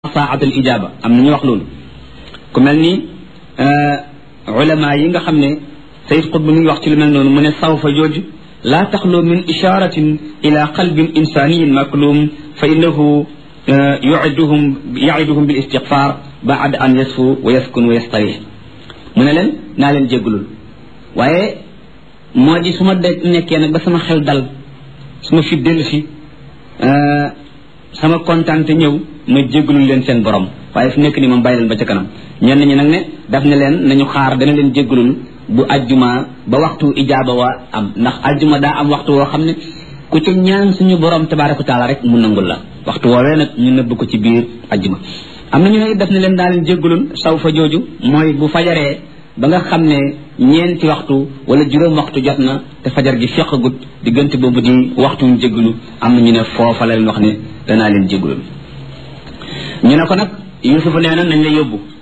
saatul ijaba am na ñu wax loolu ku mel ni ulama yi nga xam ne sayid qutb mi ngi wax ci lu mel noonu mu ne sawfa jooju laa taxlu min isharatin ila qalbin insaniyin maklum fa innahu yaiduhum bil istighfar baad an yasfu wa yaskun wa yastarih mu ne leen naa leen jéggalul waaye moo di su ma nekkee nag ba sama xel dal su ma fi dellu si sama kontaante ñëw ma jéggalul leen seen borom waaye fu nekk ni moom bàyyi leen ba ca kanam ñenn ñi nag ne daf ne leen nañu xaar dana leen jéggalul bu ajjuma ba waxtu ijaaba wa am ndax ajjuma daa am waxtu woo xam ne ku ca ñaan suñu borom tabaaraka wa taala rek mu nangul la waxtu woowee nag ñu nëbb ko ci biir ajjuma am na ñu ne daf ne leen daa leen jéggalul saw fa jooju mooy bu fajaree ba nga xam ne ñeenti waxtu wala juróom waxtu jot na te fajar gi feqagut diggante boobu di waxtu ñu jéggalu am na ñu ne foofa la leen wax ne danaa leen jéggalul ñu ne ko nag Yuusufa nee na nañ la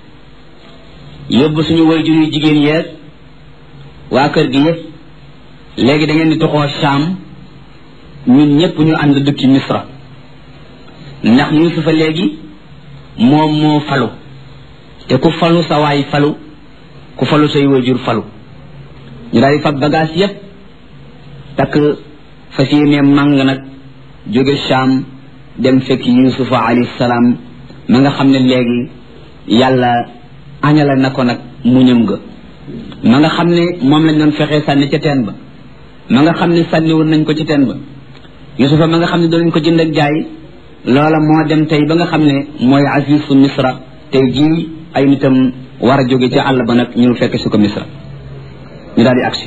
yóbbu suñu waajur yu jigéen yeeg waa kër gi yëpp léegi da ngeen di toxoo Saam ñun ñëpp ñu ànd dëkki Misra ndax Yuusufa léegi moom moo falu te ku falu sa waay falu ku falu say waajur falu ñu daal di fab bagage yëpp takk fas yéene màng nag jóge Saam dem fekk Yuusufa alayhi salaam ma nga xam ne léegi yàlla añala na ko nag muñam ga ma nga xam ne moom lañ doon fexee sànni ca teen ba ma nga xam ne sànni woon nañ ko ci teen ba Yuusufa ma nga xam ne doon nañ ko jënd ak jaay loola moo dem tey ba nga xam ne mooy azizu Misra tey jii ay nitam war a jóge ca àll ba nag ñu fekk si ko Misra ñu daal di agsi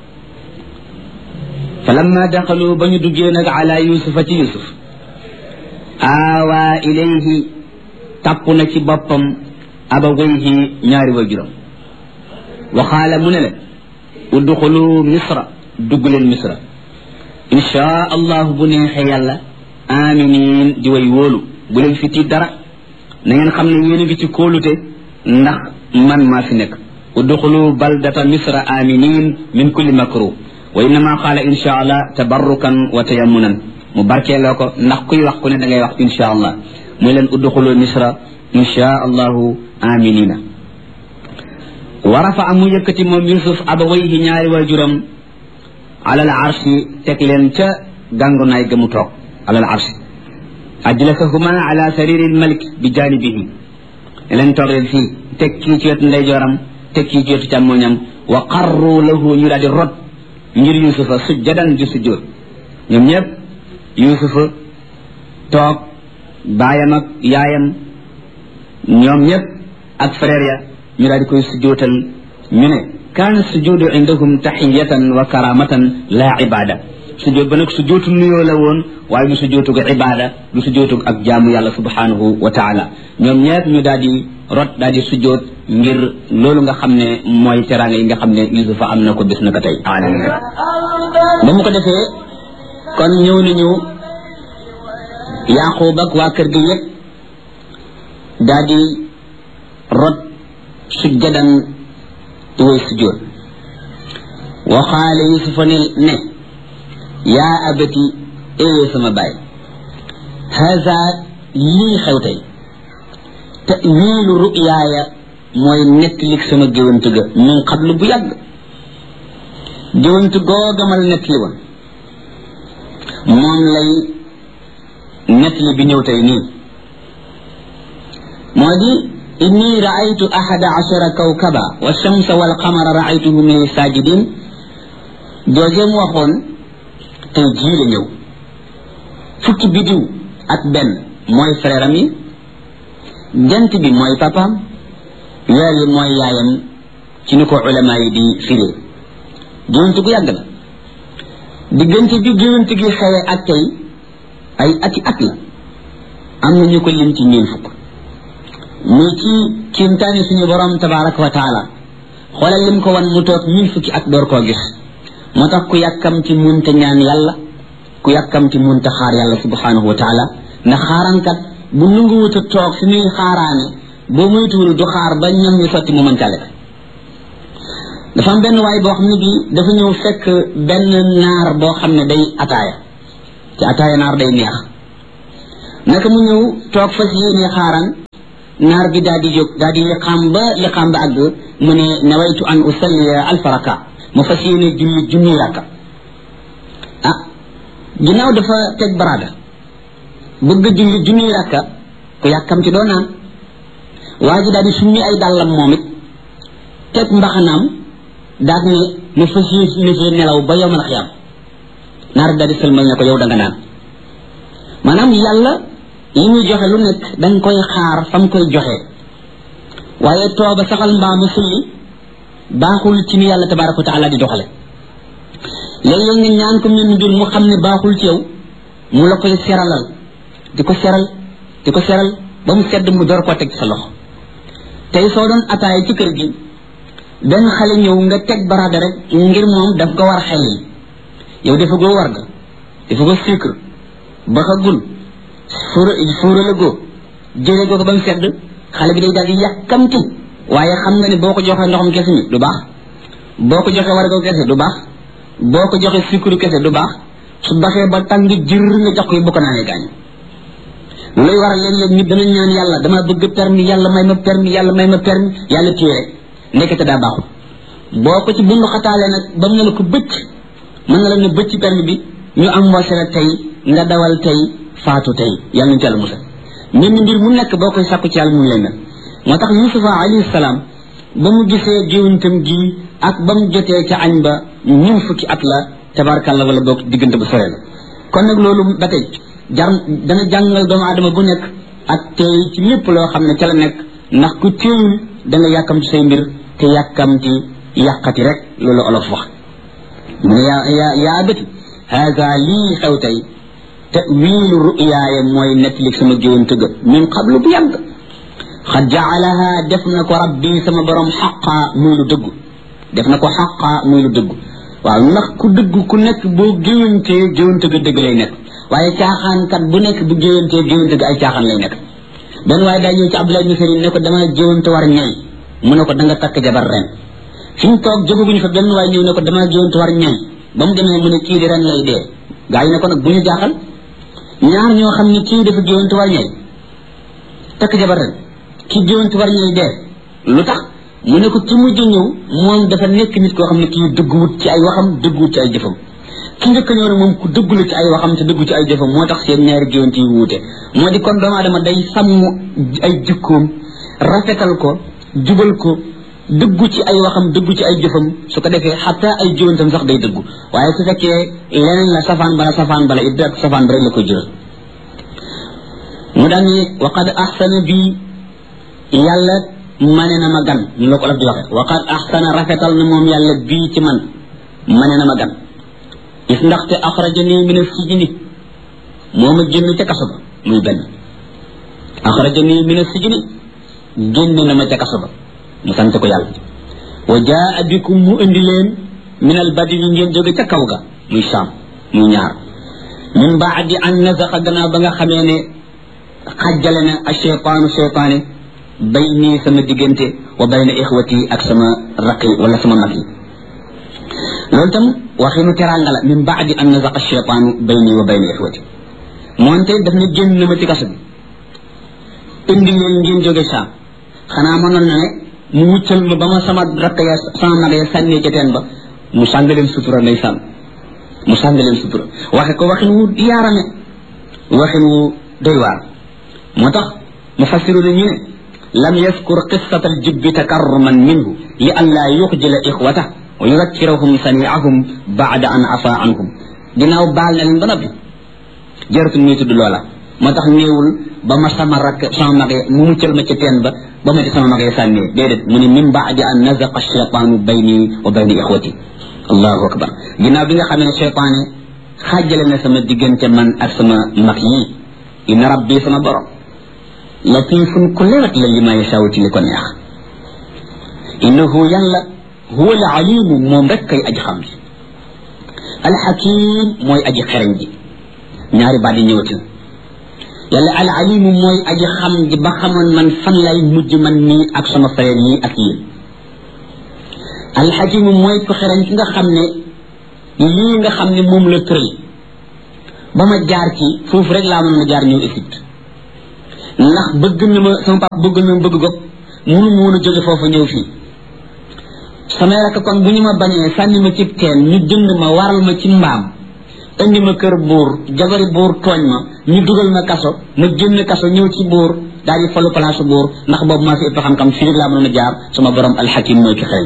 fa lamma daxalu ba ñu duggee nag ala Yuusufa ci Yuusuf aawaa ilayhi tàpp na ci boppam abawayhi ñaari waajuram waxaala mu ne leen udxulu Misra dugg leen Misra inchaa allahu bu neexee yàlla aminin di way wóolu bu leen fi tiit dara na ngeen xam ne yéen a ngi ci kóolute ndax man maa fi nekk udxulu baldata Misra aminin min kulli makruh wa innama qaala inchaa allah tabarrukan wa tayammunan mu barkeeloo ko ndax kuy wax ku ne da ngay wax inchaa allah muy leen udxulu Misra inchaa allahu aminina wa rafa mu yëkkati moom Yuusuf abawayhi ñaari waajuram alal arshi teg leen ca gàngunaay ga mu toog alal arshi ajlasahuma ala sariril malik bi janibihi leen toog leen fii teg kii ci wetu ndeyjooram teg kii ci wetu càmmoñam wa qarru lahu ñu daal di rot ngir Yuusufa sujjadan di sujjóot ñoom ñëpp Yuusufa toog baayam ak yaayam ñoom ñëpp ak frère ya ñu daal di koy sujjóotal ñu ne kaana sujuudu indahum taxiyatan wa karamatan la ibada sujjóot ba nag sujjóotu nuyoo la woon waaye du sujjóotu ko ibada du sujjóotu ak jaamu yàlla subhanahu wa taala ñoom ñëpp ñu daal di rot daal di sujjóot ngir loolu nga xam ne mooy teraanga yi nga xam ne Yuusufa am na ko bis na ko tey ba mu ko defee kon ñëw nañu Yaaqub ak waa kër gi yëpp daal di rot sujjadan way sujjóot wa qaala Yuusufa ne yaa abati éwee sama baay haza lii xew tey ta'wiilu ru'yaaya mooy nettalik sama géwant ga min qablu bu yàgg géwant googamal nettali woon moom lay nettali bi ñëw tey nii moo di inni ra'aytu ahada ashara kawkaba wa shamsa wal qamara ra'aytuhum li sajidin joojeem waxoon tey jii la ñëw fukki bidiw ak benn mooy frère am yi jant bi mooy papaam weer yi mooy yaayam ci ni ko ulama yi di firee géwante gu yàgg la diggante bi géwante gi xewe ak tey ay ati at la am na ñu ko lim ci ñeen fukk muy ci kiimtaani suñu borom tabaraka wa taala xoolal lim ko wan mu toog 1000 fukki at door koo gis moo tax ku yàkkam ci munta ñaan yàlla ku yàkkam ci munta xaar yàlla subhanahu wa taala ndax xaarankat bu nanguwut a toog fi muy xaaraane boo muytuwul du xaar ba ñam ñu sotti mu mën cale dafa am benn waay boo xam ne bii dafa ñëw fekk benn naar boo xam ne day ataaya te ataaya naar day neex naka mu ñëw toog fas yéene xaaran naar bi daal di jóg daal di liqaam ba àgg mu ne nawaytu an usalliya alfa raka mu fas yéene junni rakka ginnaaw dafa teg baraada bëgg julli junni rakka ku yàkkamti doo naan waa ji daal di summi ay dàllam moom it teg mbaxanaam daal ne mu fas yéene nelaw ba yowmal xiyaam naar daal di sëlmal ne ko yow da nga naan maanaam yàlla li muy joxe lu nekk danga koy xaar fa mu koy joxe waaye tooba saxal mbaamu sulli baaxul ci ni yàlla tabaraka wa taala di doxale léeg-léeg nga ñaan ko mel mbir mu xam ne baaxul ci yow mu la koy seralal di ko seral ba mu sedd mu door koo teg sa loxo tey soo doon ataaya ci kër gi benn xale ñëw nga teg baraada rek ngir moom daf ko war xel yi yow dafa goo war ga dafa ko sucre ba xa gun suura la goo jële goo ko ba mu sedd xale bi day daal di yàkkamti waaye xam nga ne boo ko joxee ndoxam kese mi du baax boo ko joxee war goo kese du baax boo ko joxee sucre kese du baax su baxee ba tàng jër nga jox ko yi bu ko naanee gaañ lay waral léeg-léeg nit dana ñaan yàlla dama bëgg permis yàlla may ma permis yàlla téye rek nekkete daa baaxul boo ko ci bundu xataalee nag ba mu ne la ko bëcc mën na la ne bëcc permis bi ñu am mboose la tey nga dawal tey faatu tey yàlla nañu ci yàlla musal mel ni mbir mu nekk boo koy sàkku ci yàlla mu lay mel moo tax Yusufa alayhi salaam ba mu gisee géwantam gi ak ba mu jotee ca añ ba ñun fukki at la tabarkàlla wala boog diggante bu sore la kon nag loolu ba tey dana jàngal doomu aadama bu nekk ak tey ci lépp loo xam ne ca la nekk ndax ku teewul da nga yàkkamti say mbir te yàkkamti yàqati rek loolu olof wax mu ne yaa abati haada lii xew tey tawilu ruyaaya mooy nettali sama géwante ga min qablu bu yàgg xad jaalaha def na ko rabbi sama borom xaqa muy lu dëggu def na ko xaqa muy lu dëggu waaw ndax ku dëggu ku nekk boo géwantee géwante ga dëgg lay nekk waaye caaxaankat bu nekk bu géwantee géwante ga ay caaxaan lay nekk benn waaye daa ñëw ci Abdullah ibn Sarin ne ko dama géwante war ñay mu ne ko da nga takk jabar ren fi ñu toog jógaguñu fa benn waaye ñëw ne ko dama géwante war ñay ba mu demee mu ne kii di ren lay dee gaa yi ne ko nag bu ñu jaaxal ñaar ñoo xam ne kii dafa géwante war ñay takk jabar ren kii géwante war ñay dee lu tax mu ne ko ci mujj ñëw moom dafa nekk nit koo xam ne kii dëgguwut ci ay waxam dëgguwut ci ay jëfam ki njëkk ñëw nag moom ku dëggu la ci ay waxam te dëggu ci ay jëfam moo tax seen ñaari géwante yi wuute moo di kon doomu aadama day sàmm ay jikkoom rafetal ko jubal ko dëggu ci ay waxam dëggu ci ay jëfam su ko defee xataa ay géwantam sax day dëggu waaye su fekkee leneen la safaan bala it rek safaan ba rek la ko jural mu daan ni waqad ahsana bi yàlla mane na ma gan ñu la ko def di waxe waqad ahsana rafetal na moom yàlla bii ci man mane na ma gan gis ndaxte axrajani min as-sijni moo ma génn ca kaso ba muy benn axrajani min as-sijni génn na ma ca kaso ba mu sant ko yàlla wa jaa bikum mu indi leen min al-badwi ngeen jóge ca kaw ga muy Saam muy ñaar min baadi an nazaqa gannaaw ba nga xamee ne xajjale na ash-shaytaanu shaytaane bayni sama diggante wa bayna ixwati ak sama raqi wala sama mag yi loolu tam waxinu teranga la min baadi an nazaqa ash-shaytaanu bayni wa bayna ixwati moonte daf ne génn na ma ci kaso bi indi leen ngeen jóge Saam xanaa mënoon na ne mu muccal ma ba ma sama rakk ya sama mag ya sànnee ca teen ba mu sàng leen sutura lay sànn mu sàng leen sutura waxe ko waxin wu yaarame waxin wu doy waar moo tax mufassiru ñu ne lam yaskur qissat al jibbi takarruman minhu li an laa yuxjila ixwata wa yudakkirahum saniahum baada an afa anhum ginnaaw baal na leen ba noppi jaratul muy tudd loola moo tax néewul ba ma sama rakk sama magee mu muccal ma ca teen ba ba ma ci sama magee sànnee déedéet mu ne min baadi an nazaqa cheytaanu bayni wa bayni ixwati allahu akbar ginnaaw bi nga xamee ne cheytaane xaajale na sama diggante man ak sama mag yi inna rabbi sama borom latifun ku lewet la li ma yasaaw ci li ko neex innahu yàlla huwa al alimu moom rek kay aji xam ji alxakim mooy aji xereñ ji ñaari baat yi ñëwati yàlla al alimu mooy aji xam ji ba xamoon man fan lay mujj man nii ak sama frère yi ak yéen alxakimu mooy ku xereñ ki nga xam ne lii nga xam ne moom la tëral ba ma jaar ci foofu rek laa mën a jaar ñëw Égypte ndax bëgg na ma sama papa bëgg na ma bëgg gopp mënu ma woon a jóge foofu ñëw fii samay rakk kon bu ñu ma bañee sànni ma ci teen ñu jënd ma waral ma ci mbaam indi ma kër buur jabari buur tooñ ma ñu dugal ma kaso ma génn kaso ñëw ci buur daal di falu place buur ndax boobu maa fi ëpp xam-xam fii rek laa mënoon a jaar sama borom alxakim mooy ki xel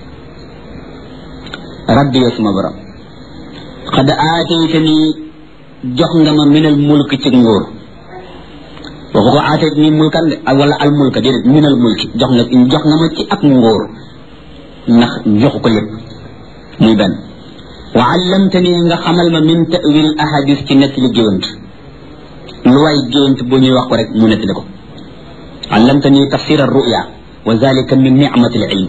rabbi yow sama borom xad aataytani jox nga ma minal mulk ci nguur waxu ko aataytani mulkan de ak wala al mulka déedéet minal mulki jox nga ma ci ak nguur ndax joxu ko lépp muy benn wa allamtani nga xamal ma min ta'wil ahadis ci nekk li géwant lu waay géwant bu ñuy wax ko rek mu nettali ko allamtani tafsir ar-ru'ya wa zalika min ni'mati al-ilm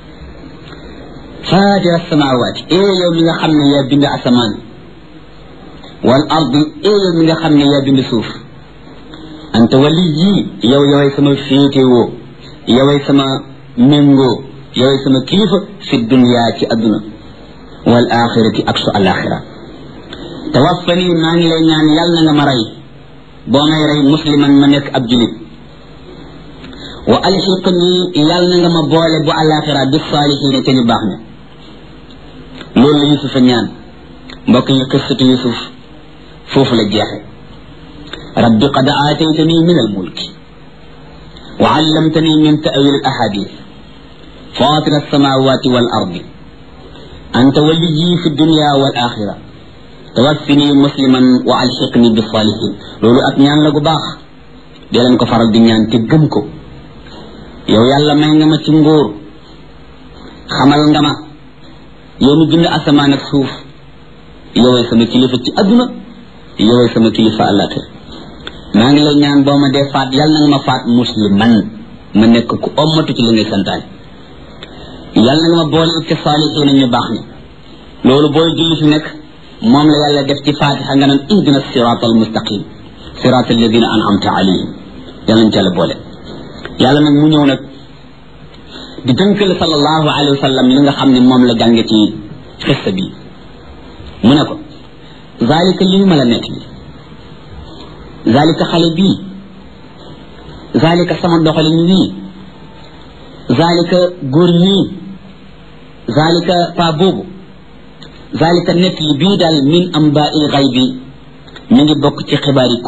fatir as-samawati yow mi nga xam ne yaa bind asamaan wal ardi yow mi nga xam ne yaa bind suuf anta waliyyi yoway sama féetewoo yoway sama méngoo yoway sama kilifa fi dunya ci adduna wal axirati ak su alaxira tawaffani maa ngi lay ñaan yàlla na nga ma rey boo may rey musliman ma nekk ab julit wa alxiqni yàlla na nga ma boole bu alaxira bi saalihiina te ñu baax ne loolu la Yusufa ñaan mbokk yi qissatu Yusuf foofu la jeexe rabbi qad aataytani min almulki wa allamtani min ta'wil alahadith fatir alsamawati wal ardi anta waliyyi fi dunya wal axira tawaffini musliman wa alxiqni bi salihin loolu ak ñaan la gu baax dee leen ko faral di ñaan te gëm ko yow yàlla may nga ma ci nguur xamal nga ma yow mi bind asamaan ak suuf yoway sama kilifa ci adduna yoway sama kilifa àllaaxira maa ngi lay ñaan boo ma dee faat yàlla na nga ma faat musliman ma nekk ku ommatu ci li ngay santaane yàlla na nga ma boole ci saalihiina ñu baax ni loolu booy julli fi nekk moom la yàlla def ci fatiha nga naan ihdina siraat al mustaqim siraat alladina an'amta alayhim yàlla nañ ci yàlla boole yàlla nag mu ñëw nag di dënkal sallallahu alayhi wa sallam li nga xam ne moom la jànge ci xissa bi mu ne ko zalika lii ma la nekk bi zalika xale bii zalika sama doxalin wii zalika góor ñii zalika pa boobu zalika nekk li bii daal min amba'il ghaybi mi ngi bokk ci xibaari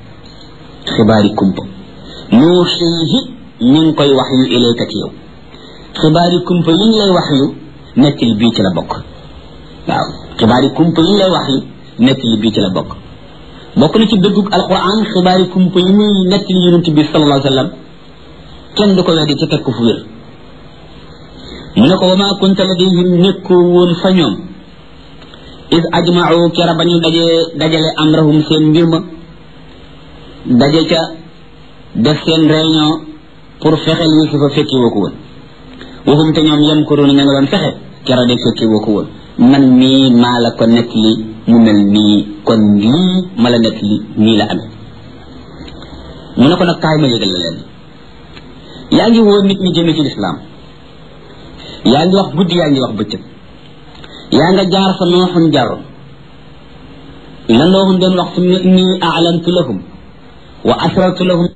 kumpa nuuxiihi mi ngi koy wax yu ilayka ci yow xibaari kumpa yi ñu lay wax yu nekk li bii ci la bokk waaw xibaari kumpa yi ñu lay wax yu nekk li bii ci la bokk bokk na ci dëggug alquran xibaari kumpa yi muy nekk li yonent bi sallallahu alayhi wa sallam kenn du ko weddi ci teg ko fu wér mu ne ko wa ma kunta ladayhim nekkoo woon fa ñoom is ajma'u kera ba ñu dajale amrahum seen mbir ma daje ca def seen réunion pour fexeel Yusufa fekki woo ko woon waxum te ñoom yem ko roon ña nga doon fexe kera de fekki woo ko woon man mii maa la ko nekk li mu mel nii kon lii ma la nekk li nii la amee mu ne ko nag kaay ma yëgal la leen yaa ngi woo nit ñi jëme ci lislaam yaa ngi wax guddi yaa ngi wax bëccëg yaa nga jaar fa nooxun jaroon la nooxun doon wax summa inni a'lantu lahum wa asrartu lahum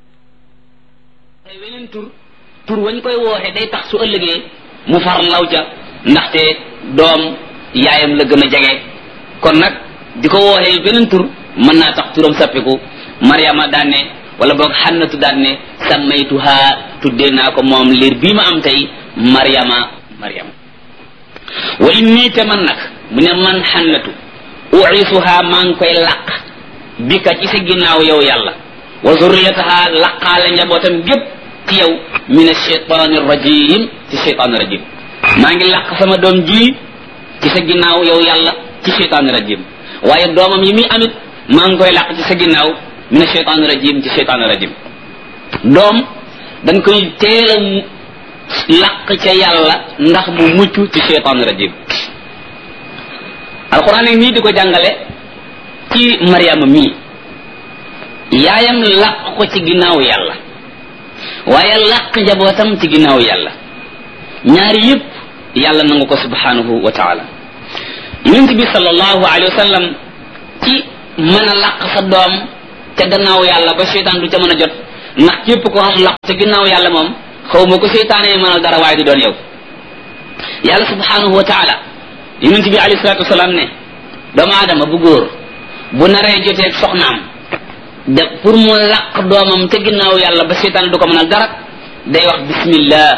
weneen tur wañ koy wooxe day tax su ëllëgee mu far law ca ndaxte doom yaayam la gën a jege kon nag di ko wooxee beneen tur mën naa tax turam sappiku Mariama daan ne wala boog Xannatu daan ne sammaytuha tuddee naa ko moom liir bii ma am tey Mariama wa inni te man nag mu ne man Xannatu u'isuha maa ngi koy làq bika ci sa ginnaaw yow yàlla wa zurriyataha laqaale njabootam gépp ci yow min ash-shaytaani rajim ci shaytaani rajim maa ngi làq sama doom ji ci sa ginnaaw yow yàlla ci shaytaani rajim waaye doomam yi muy amit maa ngi koy làq ci sa ginnaaw min ash-shaytaani rajim ci shaytaani rajim doom dañ koy teel a làq ca yàlla ndax mu mucc ci shaytaani rajim alquran yi nii di ko jàngale ci Mariama mii yaayam làq ko ci ginnaaw yàlla waaye làq njabootam ci ginnaaw yàlla ñaari yëpp yàlla nangu ko subhanahu wa taala yonent bi sallallahu alayhi wa sallam ci mën a làq sa doom ca gannaaw yàlla ba seytaan du ca mën a jot ndax képp ko xam laq ca ginnaaw yàlla moom xaw ma ko seytaane mënal dara waaye du doon yow yàlla subhanahu wa taala yonent bi alayhi salatu wasalaam ne doomu aadama bu góor bu naree joteeg soxnaam de pour mu laq doomam ca ginnaaw yàlla ba seytaane du ko mënal dara day wax bismillah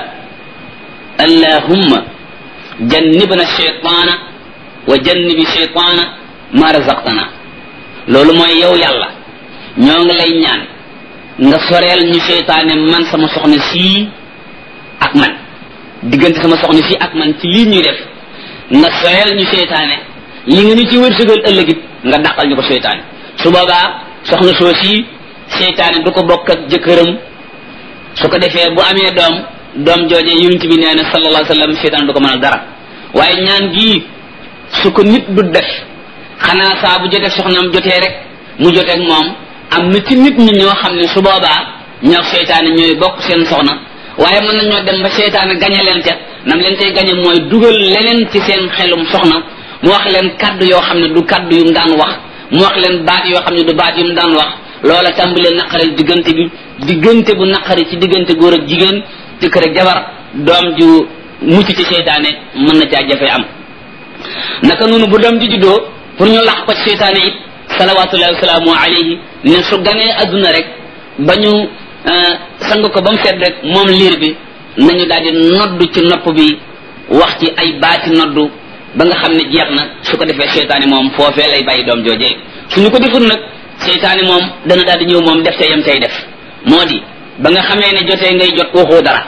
allahumma jannibna shaytaana wa jannibi shaytaana ma razaqtana loolu mooy yow yàlla ñoo ngi lay ñaan nga soreel ñu seytaane man sama soxna sii ak man diggante sama soxna sii ak man ci lii ñuy def nga soreel ñu seytaane li nga ñu ci wërsëgal ëllëgit nga dàqal ñu ko seytaane su boobaa soxna soo sii seytaane du ko bokk ak jëkkëram su ko defee bu amee doom jooje yonent bi nee na sallallahu alayhi wa sallam seytaane du ko mënal dara waaye ñaan gii su ko nit du def xanaa saa bu jotee soxnaam jotee rek mu jotee ak moom am na ci nit ñi ñoo xam ne su boobaa ñoo seytaane ñooy bokk seen soxna waaye mën nañoo dem ba seytaane gañe leen ca nam leen cay gañe mooy dugal leneen ci seen xelum soxna mu wax leen kaddu yoo xam ne du kaddu yu mu daan wax mu wax leen baat yoo xam ne du baat yu mu daan wax loola tàmbalee naqareel diggante bu naqari ci diggante góor ak jigéen jëkkër ak jabar doom ju mucc ci seytaane mën na caa jafe am naka noonu bu doom ji juddoo pour ñu laq ko ci seytaane it salawatullahi wasalaamu alayhi ne su ganee adduna rek ba ñu sang ko ba mu set rek moom liir bi nañu daal di noddu ci nopp bi wax ci ay baati noddu ba nga xam ne jeex na su ko defee seytaane moom foofee lay bàyyi doom joojee suñu ko deful nag seytaane moom dana daal di ñëw moom def ca yam cay def moo di ba nga xamee ne jotee ngay jot waxoo dara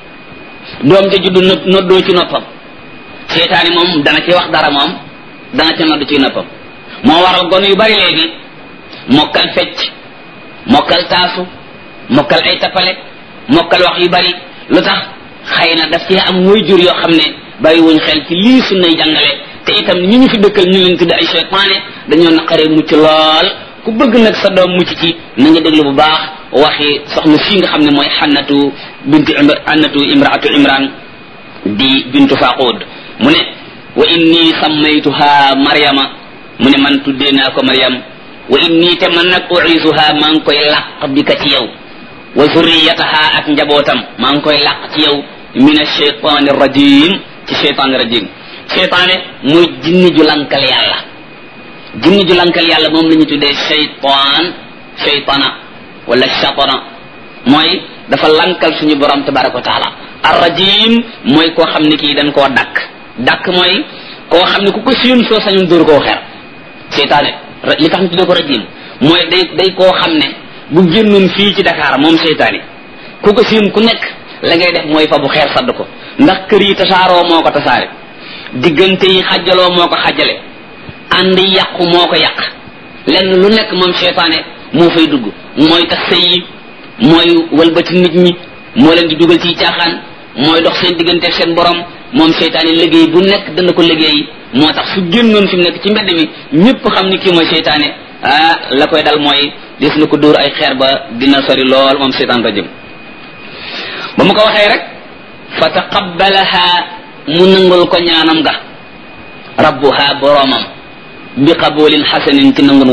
doom ja juddu noddoo ci noppam seytaane moom dana ci wax dara moom dana ca noddu ci noppam moo waral gone yu bari léegi mokkal fecc mokkal taasu mokkal ay tappale mokkal wax yu bari lu tax xëy na daf ci am way jur yoo xam ne bàyyi wuñ xel ci lii sunnay jàngale te itam ñi ñu fi dëkkal ñu leen tudd ay seytaane dañoo naqaree mucc lool ku bëgg nag sa doom mucc ci na nga déglu bu baax waxi soxna fii nga xam ne mooy xannatu imraatu imran di bintu faqud mu ne wa inni sammaytuha maryama mu ne man tuddee naa ko maryam wa inni te man nag uisuha maa ngi koy làq bi ka ci yow wa zurriyataha ak njabootam maa ngi koy làq ci yow min ashaytani rajim ci shaytani rajim shaytaane muy jinni ju lankal yàlla jinni ju lankal yàlla moom la ñu tuddee shaytana wala shatana mooy dafa lankal suñu borom tabaraka wa taala ar-rajim mooy koo xam ne kii dañ koo dakk mooy koo xam ne ku ko siyun soo sañun dóor koo xer seytaane li tax ñu tuddee ko rajim mooy day koo xam ne bu génnoon fii ci Dakar moom seytaane ku ko siyun ku nekk la ngay def mooy fa bu xeer sadd ko ndax kër yi tasaaroo moo ko tasaare diggante yi xajaloo moo ko xajale ànd yàqu moo ko yàq lenn lu nekk moom seytaane moo fay dugg mooy tas sëy yi mooy walbati nit ñi moo leen di dugal ci caaxaan mooy dox seen diggante seen borom moom seytaane liggéey bu nekk dana ko liggéey moo tax su génnoon fi mu nekk ci mbedd mi ñëpp xam ni kii mooy seytaane la koy dal mooy des na ko dóor ay xeer ba dina sori lool moom seytaan rajim ba mu ko waxee rek fa taqabbalaha mu nangul ko ñaanam ga rabbuha boromam bi qabulin hasanin ci nangun wu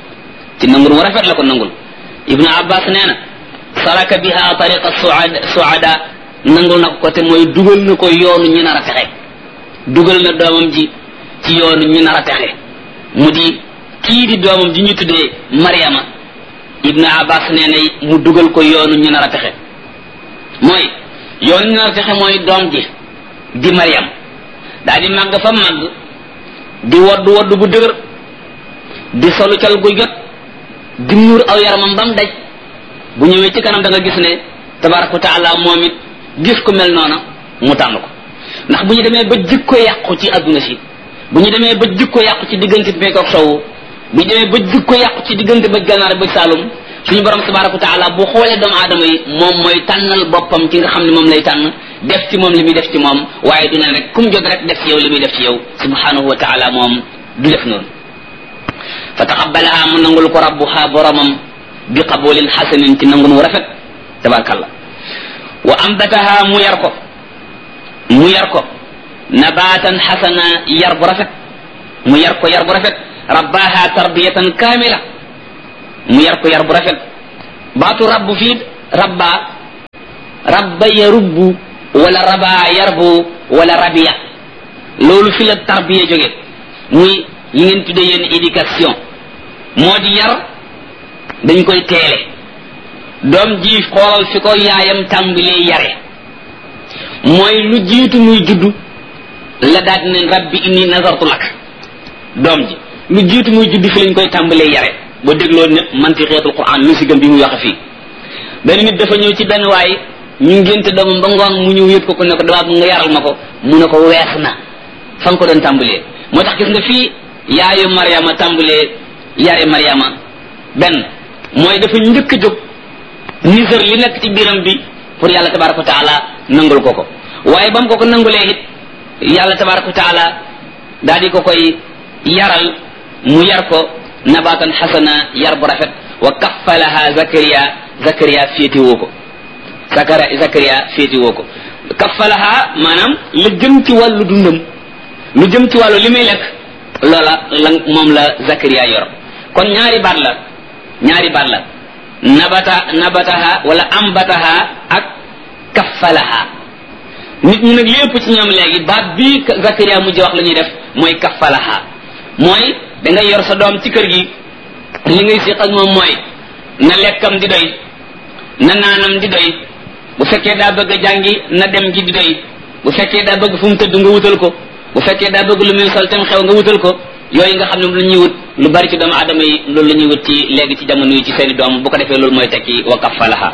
rafet la ko nangul ibnu abbas nee na saraka biha tariqa suada nangul na ko te mooy dugal na ko yoonu ñu nar a texe dugal na doomam ji ci yoonu ñu nar a texe mu di kii di doomam ji ñu tuddee Maryama ibnu abbas nee na mu dugal ko yoonu ñu nar a texe mooy yoonu ñu nar a texe mooy doom ji di Maryam daa di màgg fa màgg di woddu bu dëgër di solu cal gu jot di muur aw yaramam bam daj bu ñëwee ci kanam da nga gis ne tabaraka wa taala moom it gis ko mel noona mu tànn ko ndax bu ñu demee ba jikko yàqu ci adduna si bu ñu demee ba jikko yàqu ci diggante bi ak sowu bu ñu demee ba jikko yàqu ci diggante ba gànnaar ba saalum suñu borom tabaraka wa taala bu xoolee doomu aadama yi moom mooy tànnal boppam ci nga xam ne moom lay tànn def ci moom li muy def ci moom waaye du ne rek kum jot rek def ci yow li muy def ci yow subhanahu wa taala moom du def noonu fa taqabbalaha mu nangul ko rabbuha boromam bi qabulin hasanin ci nangun wu rafet tabarakallah wa ambataha mu yar ko nabatan hasana yar bu rafet mu yar ko rabbaha tarbiyatan kamila mu yar ko yar bu rafet baatu rabbu fii rabba yarubbu wala raba yarbu wala rabiya loolu fi la tarbiya jóge muy yi ngeen tudde yéen éducation moo di yar dañ koy teele doom ji xoolal fi ko yaayam tàmbalee yare mooy lu jiitu muy juddu la daal di ne rabbi inni nazartu lak doom ji lu jiitu muy juddu fi lañ koy tàmbalee yare boo dégloo ne mantiqeetul Qur'an lu si gëm bi muy waxe fii benn nit dafa ñëw ci benn waay ñu ngénte doomam ba ngoon mu ñëw yët ko ne ko damaa nga yaral ma ko mu ne ko wees na fa nga ko doon tàmbalee moo tax gis nga fii yaayu Mariama tàmbalee yare Mariama benn mooy dafa njëkk a jóg nisër li nekk ci biiram bi pour yàlla tabaraka wa taala nangul ko waaye ba mu ko nangulee it yàlla tabaraka wa taala daal di ko koy yaral mu yar ko nabatan xasana yar bu rafet wa kaffalaha Zakariya féetewoo ko Zakariya féetewoo ko kaffalaha maanaam lu jëm ci wàllu dundam lu jëm ci wàllu li muy lekk loola la moom la Zakariya yor kon ñaari baat la nabataha wala ambataha ak kaffalaha nit ñi nag lépp ci ñoom léegi baat bii Zakariya mujj wax la ñuy def mooy kaffalaha mooy da ngay yor sa doom ci kër gi li ngay siq ak moom mooy na lekkam di doy na naanam di doy bu fekkee daa bëgg a jàngi na dem ji di doy bu fekkee daa bëgg fu mu tëdd nga wutal ko bu fekkee daa bëgg lu muy sol tam xew nga wutal ko yooyu nga xam ne lu ñuy wut lu bari ci doomu aadama yi loolu la ñuy wut ci léegi ci jamono yi ci seeni doom bu ko defee loolu mooy tekki wa kaffalaha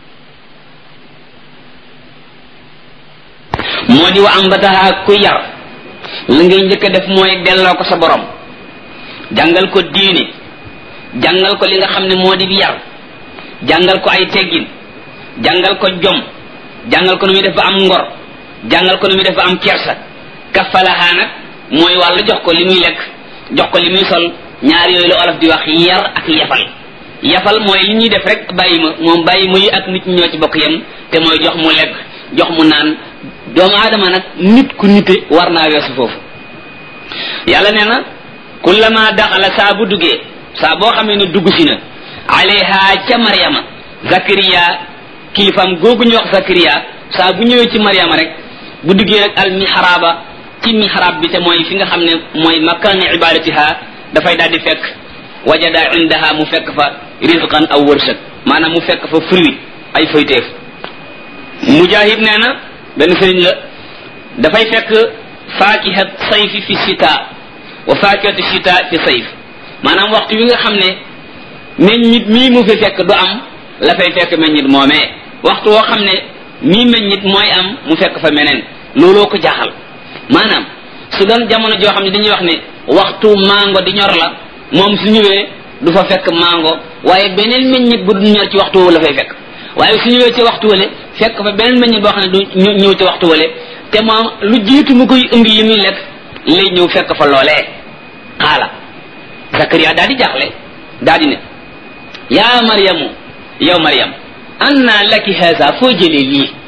moo di wa ambataha ku yar la ngay njëkk a def mooy delloo ko sa borom jàngal ko diine jàngal ko li nga xam ne moo di yar jàngal ko ay teggin jàngal ko jom jàngal ko nu muy def ba am ngor jàngal ko nu muy def ba am kersa kaffalaha nag mooy wàllu jox ko li muy lekk jox ko li muy sol ñaar yooyu la olof di wax yar ak yafal mooy li ñuy def rek bàyyi ma moom bàyyi ma yi ak nit ñi ñoo ci bokk yem te mooy jox mu lekk jox mu naan doomu aadama nag nit ku nite war naa weesu foofu yàlla nee na kullama daxala saa bu duggee saa boo xamee ne dugg si na alayha ca Mariama Zakariya kilifam googu ñu wax Zakariya saa bu ñëwee ci Mariama rek bu duggee rek al mihraba ci mihrab bi te mooy fi nga xam ne mooy makkaani ibadatiha dafay daal di fekk wajada indaha mu fekk fa rizqan aw wërsëg maanaam mu fekk fa fruit ay fayteef Mujahid nee na benn sëriñ la dafay fekk faakihat sayfi fi shita wa faakihatu shita fi sayf maanaam waxtu wi nga xam ne meññit mii mu fi fekk du am la fay fekk meññit moomee waxtu woo xam ne mii meññit mooy am mu fekk fa meneen looloo ko jaaxal maanaam su doon jamono joo xam ne dañuy wax ne waxtu mango di ñor la moom su ñëwee du fa fekk mango waaye beneen meññit bu du ñor ci waxtu woowu la fay fekk waaye su ñëwee ci waxtu wale fekk fa beneen meññit boo xam ne du ñëw ci waxtu wale te moom lu jiitu mu koy indi li muy lekk lay ñëw fekk fa loolee xaala Zakariya daal di jaaxle daal di ne yaa Maryamu yow Maryam anna laki haza foo jëlee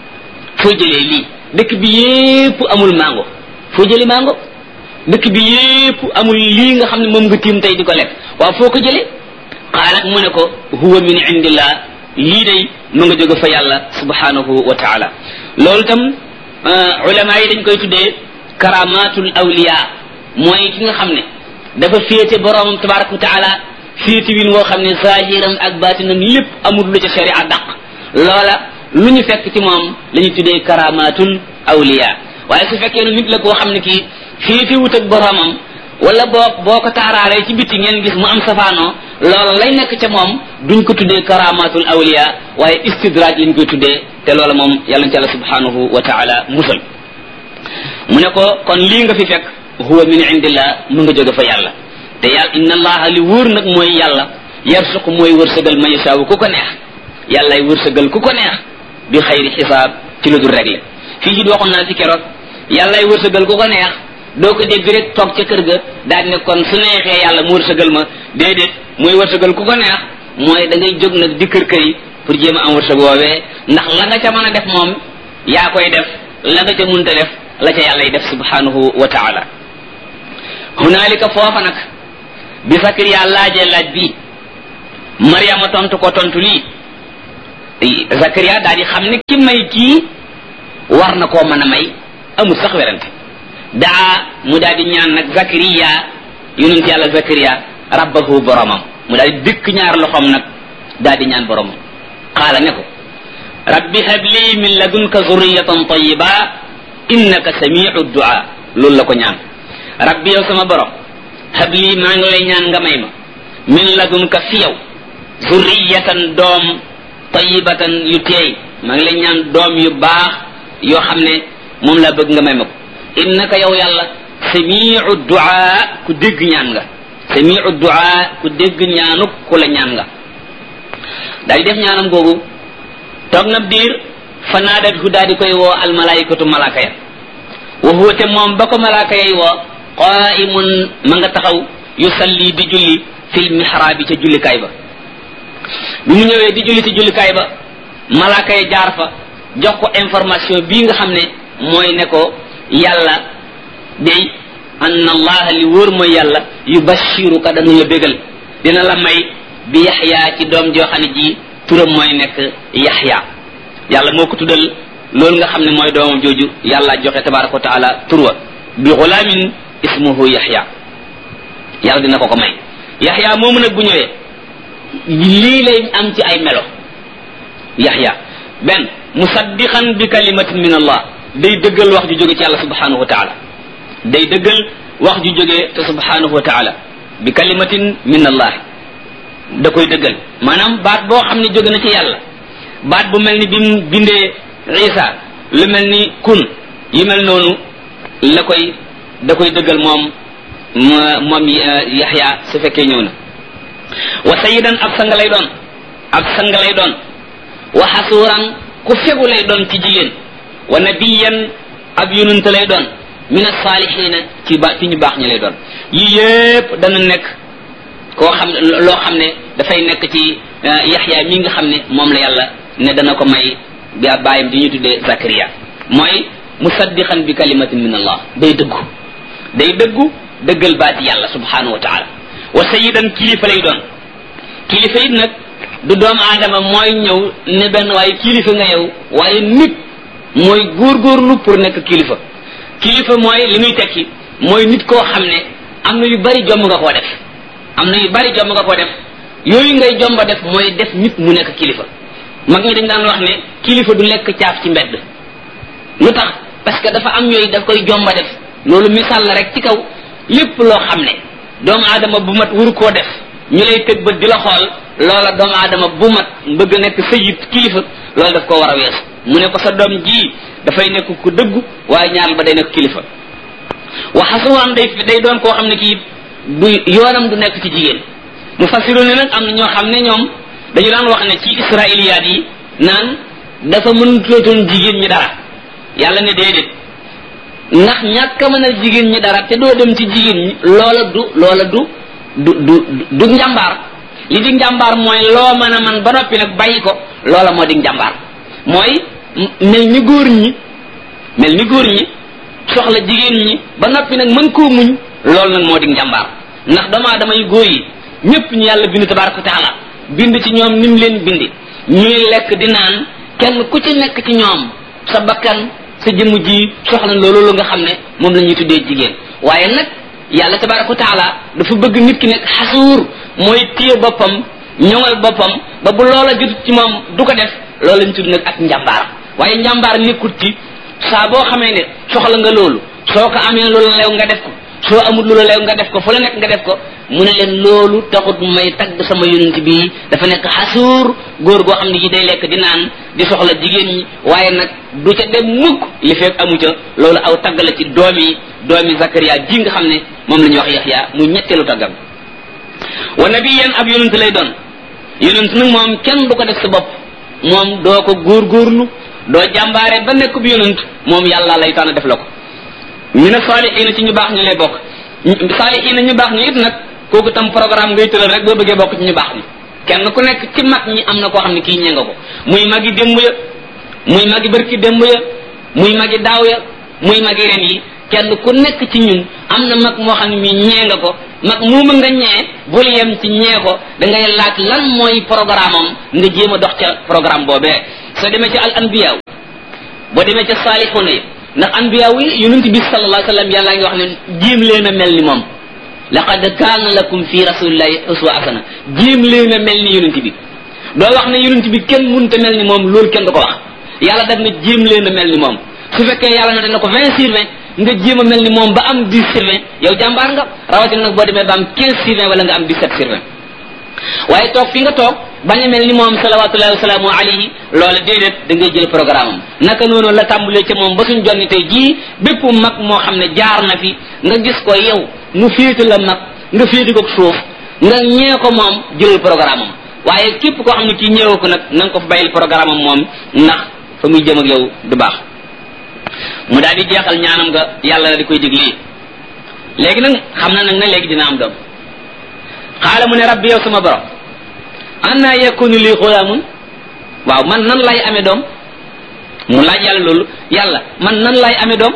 lii dëkk bi yépp amul mango foo jëlee mango dëkk bi yépp amul lii nga xam ne moom nga tiim tey di ko lekk waaw foo ko jëlee qaalat mu ne ko huwa min indillah lii day mu nga jóge fa yàlla subhanahu wa taala loolu tam ulama yi dañ koy tuddee karamatul awliya mooy ki nga xam ne dafa féete boroomam tabaraka wa taala féete win woo xam ne zahiram ak baatinam lépp amul lu ca sharia dàq loola lu ñu fekk ci moom la ñu tuddee karamatul awliya waaye su fekkee ne nit la koo xam ne kii féete wut ak boroomam wala boo ko taaraalee ci bitti ngeen gis mu am safaanoo loola lay nekk ca moom duñ ko tuddee karamatul awliya waaye istidraaj lañ koy tuddee te loola moom yàlla na ci yàlla subhanahu wa taala musal mu ne ko kon lii nga fi fekk huwa min indillah mu nga jóge fa yàlla te yàlla inna allaha li wóor nag mooy yàlla yarsuqu mooy wërsëgal man yashaawu ku ko neex yàllay wërsëgal ku ko neex bi xayri xisaab ci lu dul réglé fii it waxoon naa fi keroog yàllay wërsëgal ku ko neex doo ko dégg rek toog ca kër ga daal ne kon su neexee yàlla mu wërsëgal ma déedéet mooy wërsëgal ku ko neex mooy da ngay jóg nag di kër yi pour jéem a am wërsëg woowee ndax la nga ca mën a def moom yaa koy def la nga ca munta def la ca yàllay def subhanahu wa taala hunaalika foofa nag bi Zakariya laajee laaj bi Mariama tontu ko tontu lii Zakariya daal di xam ne ki may kii war na koo mën a may amul sax werante daa mu daal di ñaan nag Zakariya yonent yàlla Zakariya rabbahu boromam mu daal di dëkk ñaar loxoom nag daal di ñaan boromam qaala ne ko rabbi habli min ladunka zurriyatan tayyiba innaka samiu du'a loolu la ko ñaan rabbi yow sama borom habli maa ngi lay ñaan nga may ma min ladunka fi yow zurriyatan doom tayyibatan yu teey maa ngi lay ñaan doom yu baax yoo xam ne moom laa bëgg nga may ma ko innaka yow yàlla samiu du'a ku dégg ñaan nga samiu du'a ku dégg ñaanuk ku la ñaan nga daal di def ñaanam googu toog na diir fa naadathu daal di koy woo almalaikatu malaaka ya wa huwa te moom ba ko malaaka yay woo qaimun ma nga taxaw yusalli di julli fil mihraabi ca jullikaay ba bi mu ñëwee di julli ci jullikaay ba malaaka ya jaar fa jox ko information bii nga xam ne mooy ne ko yàlla day anna allah li wóor mooy yàlla yubashiruka danu la bégal dina la may bi yaxya ci doom joo xam ne ji turam mooy nekk yaxya yàlla moo ko tuddal loolu nga xam ne mooy doomam jooju yàlla joxe tabaraka wa taala turwa bi xulaamin ismuhu yaxya yàlla dina ko may yaxya moomu nag bu ñëwee lii lay am ci ay melo yaxya benn musaddiqan bi kalimatin min allah day dëggal wax ju jóge ci yàlla subhanahu wa taala day dëggal wax ju jóge te subhanahu wa taala bi kalimatin min allah da koy dëggal maanaam baat boo xam ne jóge na ci yàlla baat bu mel ni bi mu bindee isa lu mel ni kun yi mel noonu da koy dëggal moom yaxya su fekkee ñëw na wa sayidan ab sang lay doon wa xasuuran ku fegu lay doon ci jigéen wa nabiyan ab yonent lay doon min as-saalihiina ci ñu baax ñi lay doon yii yépp dana nekk koo xam loo xam ne dafay nekk ci yaxya mi nga xam ne moom la yàlla ne dana ko may bi bàyyam di ñu tuddee Zakariya mooy musaddiqan bi kalimatin min allah day dëggal baati yàlla subhanahu wa taala wa sayidan kilifa lay doon kilifa it nag du doomu aadama mooy ñëw ne benn waaye kilifa nga yow waaye nit mooy góorgóorlu pour nekk kilifa mooy li muy tekki mooy nit koo xam ne am na yu bari jomb nga koo def yooyu ngay jomba def mooy def nit mu nekk kilifa mag ñi dañ daan wax ne kilifa du lekk caaf ci mbedd lu tax parce que dafa am yooyu daf koy jomba def loolu misaal la rek ci kaw lépp loo xam ne doomu aadama bu mat wuru koo def ñu lay tëg bët di la xool loola doomu aadama bu mat bëgg nekk sayid kilifa loolu daf koo war a weesu mu ne ko sa doom ji dafay nekk ku dëggu waaye ñaar ba day nekk kilifa wa xasuuran day doon koo xam ne kii du yoonam du nekk ci jigéen mu fasiru ne nag am na ñoo xam ne ñoom dañu daan wax ne ci israiliyaat yi naan dafa mënutoon jigéen ñi dara yàlla ne déedéet ndax ñàkk a mën a jigéen ñi dara te doo dem ci jigéen ñi loola du njàmbaar li di njàmbaar mooy loo mën a man ba noppi nag bàyyi ko loola moo di njàmbaar mooy mel ni góor ñi soxla jigéen ñi ba noppi nag mën koo muñ loolu nag moo di njàmbaar ndax doomu aadama yu góor yi ñëpp ñu yàlla bind tabaraka wa taala bind ci ñoom ni mu leen bindi ñuy lekk di naan kenn ku ci nekk ci ñoom sa bakkan sa jëmm ji soxla loolu nga xam ne moom la ñuy tuddee jigéen waaye nag yàlla tabaraka wa taala dafa bëgg nit ki nekk xasuur mooy téye boppam ñoŋal boppam ba bu loola jotut ci moom du ko def loolu lañ tudd nag ak njàmbaar waaye njàmbaar nekkut ci saa boo xamee ne soxla nga loolu soo ko amee lu la leew nga def ko soo amul lu la leew nga def ko fu la nekk nga def ko mu ne leen loolu taxut may tagg sama yonent bi dafa nekk xasuur góor goo xam ne ji day lekk di naan di soxla jigéen ñi waaye nag du ca dem mukk li fekk amu ca loolu aw tagg la ci doomi Zakariya ji nga xam ne moom la ñuy wax Yaxya mu ñetteelu taggam wa nabiyan ab yonent lay doon yonent nag moom kenn du ko def sa bopp moom doo ko góorgóorlu doo jàmbaare ba nekk bi yonent moom yàlla lay tànn def la ko mina saalihiina ci ñu baax ñu lay bokk saalihiina ñu baax ñu it nag kooku tam programme ngay tëral rek boo bëggee bokk ci ñu baax ni kenn ku nekk ci mag ñi am na koo xam ne kii ñee nga ko muy magi démb ya muy magi bërki démb ya muy magi daaw ya muy magi ren yi kenn ku nekk ci ñun am na mag moo xam ne mi ñee nga ko mag muuma nga ñee bul yem ci ñee ko da ngay laaj lan mooy programme am nga jéem a dox ca programme boobee soo demee ci al anbiya boo demee ca saalixuuna yi ndax anbiya yi yonent bi sallallahu alayhi wa sallam yàlla ngi wax ne jéem leen a mel ni moom laqad kaana lakum fi rasulillahi uswa hasana jéem leen a mel ni yonent bi doo wax ne yonent bi kenn mënta mel ni moom loolu kenn du ko wax yàlla daf ne jéem leen a mel ni moom su fekkee yàlla na dana ko 20/20 nga jéem a mel ni moom ba am 10/20 yow jàmbaar nga rawatina nag boo demee ba am 15/20 wala nga am 17/20 waaye toog fi nga toog bañ a mel ni moom salawatullahi wasalaamu alayhi loola déedéet da ngay jël programme am naka noonu la tàmbalee ca moom ba suñ jonni tey jii bépp mag moo xam ne jaar na fi nga gis ko yow mu féete la mag nga féete ko suuf nga ñee ko moom jëlal programme am waaye képp koo xam ne kii ñëwoo ko nag na nga ko fa bàyyil programme am moom ndax fa muy jëm ak yow du baax mu daal di jeexal ñaanam nga yàlla la di koy digli léegi nag xam na nag ne léegi dina am doom xaala mu ne rabbi yow sama borom anna yakunu li xulaamun waaw man nan lay amee doom mu laaj yàlla loolu yàlla man nan lay amee doom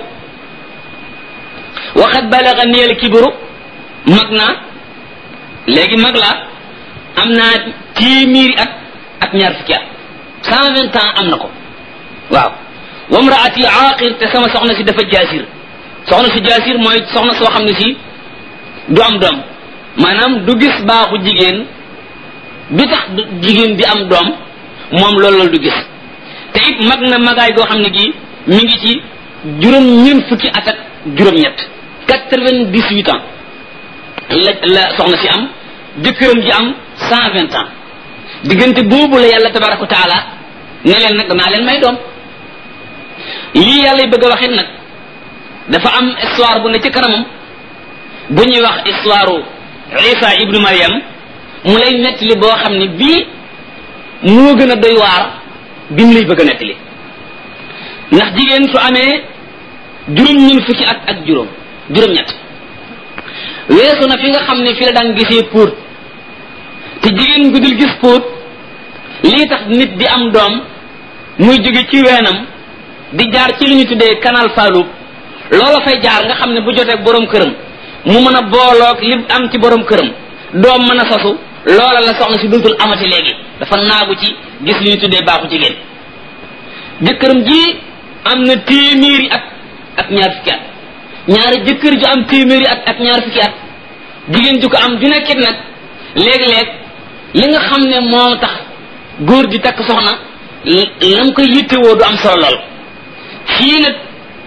waxat balaga niyal kibru mag naa léegi mag laa am naa téeméeri at ak ñaar fukki at 120 ans am na ko waaw wamraati aaqir te sama soxna si dafa jaasir soxna si jaasir mooy soxna soo xam ne si du am doom maanaam du gis baaxu jigéen bi tax jigéen di am doom moom loolu la du gis te it mag na magaay goo xam ne gii mi ngi ci juróom-ñeent fukki at ak juróom-ñett 98 ans la soxna si am jëkkëram ji am 120 ans diggante boobu la yàlla tabaraka wa taala ne leen nag damaa leen may doom lii yàlla bëgg a waxit nag dafa am histoire bu ne ci kanamam bu ñuy wax histoire Isa ibnu Maryam mu lay nettali boo xam ne bii moo gën a doy waar bi mu lay bëgg a nettali ndax jigéen su amee juróom-ñeent fukki at ak juróom-ñett weesu na fi nga xam ne fi la daan gisee póot te jigéen gu dul gis póot lii tax nit di am doom muy jóge ci weenam di jaar ci li ñu tuddee canal Fallou loola fay jaar nga xam ne bu jotee borom këram mu mën a booloog li am ci borom këram doom mën a sosu loola la soxna si dootul amati léegi dafa naagu ci gis li ñu tuddee baaxu jigéen jëkkëram ji am na téeméeri at ak ñaar fukki at ñaari jëkkër ju am téeméeri at ak ñaar fukki at jigéen ju ko am ju nekkit nag léeg-léeg li nga xam ne moo tax góor di takk soxna lam koy yittewoo du am solo lool fii nag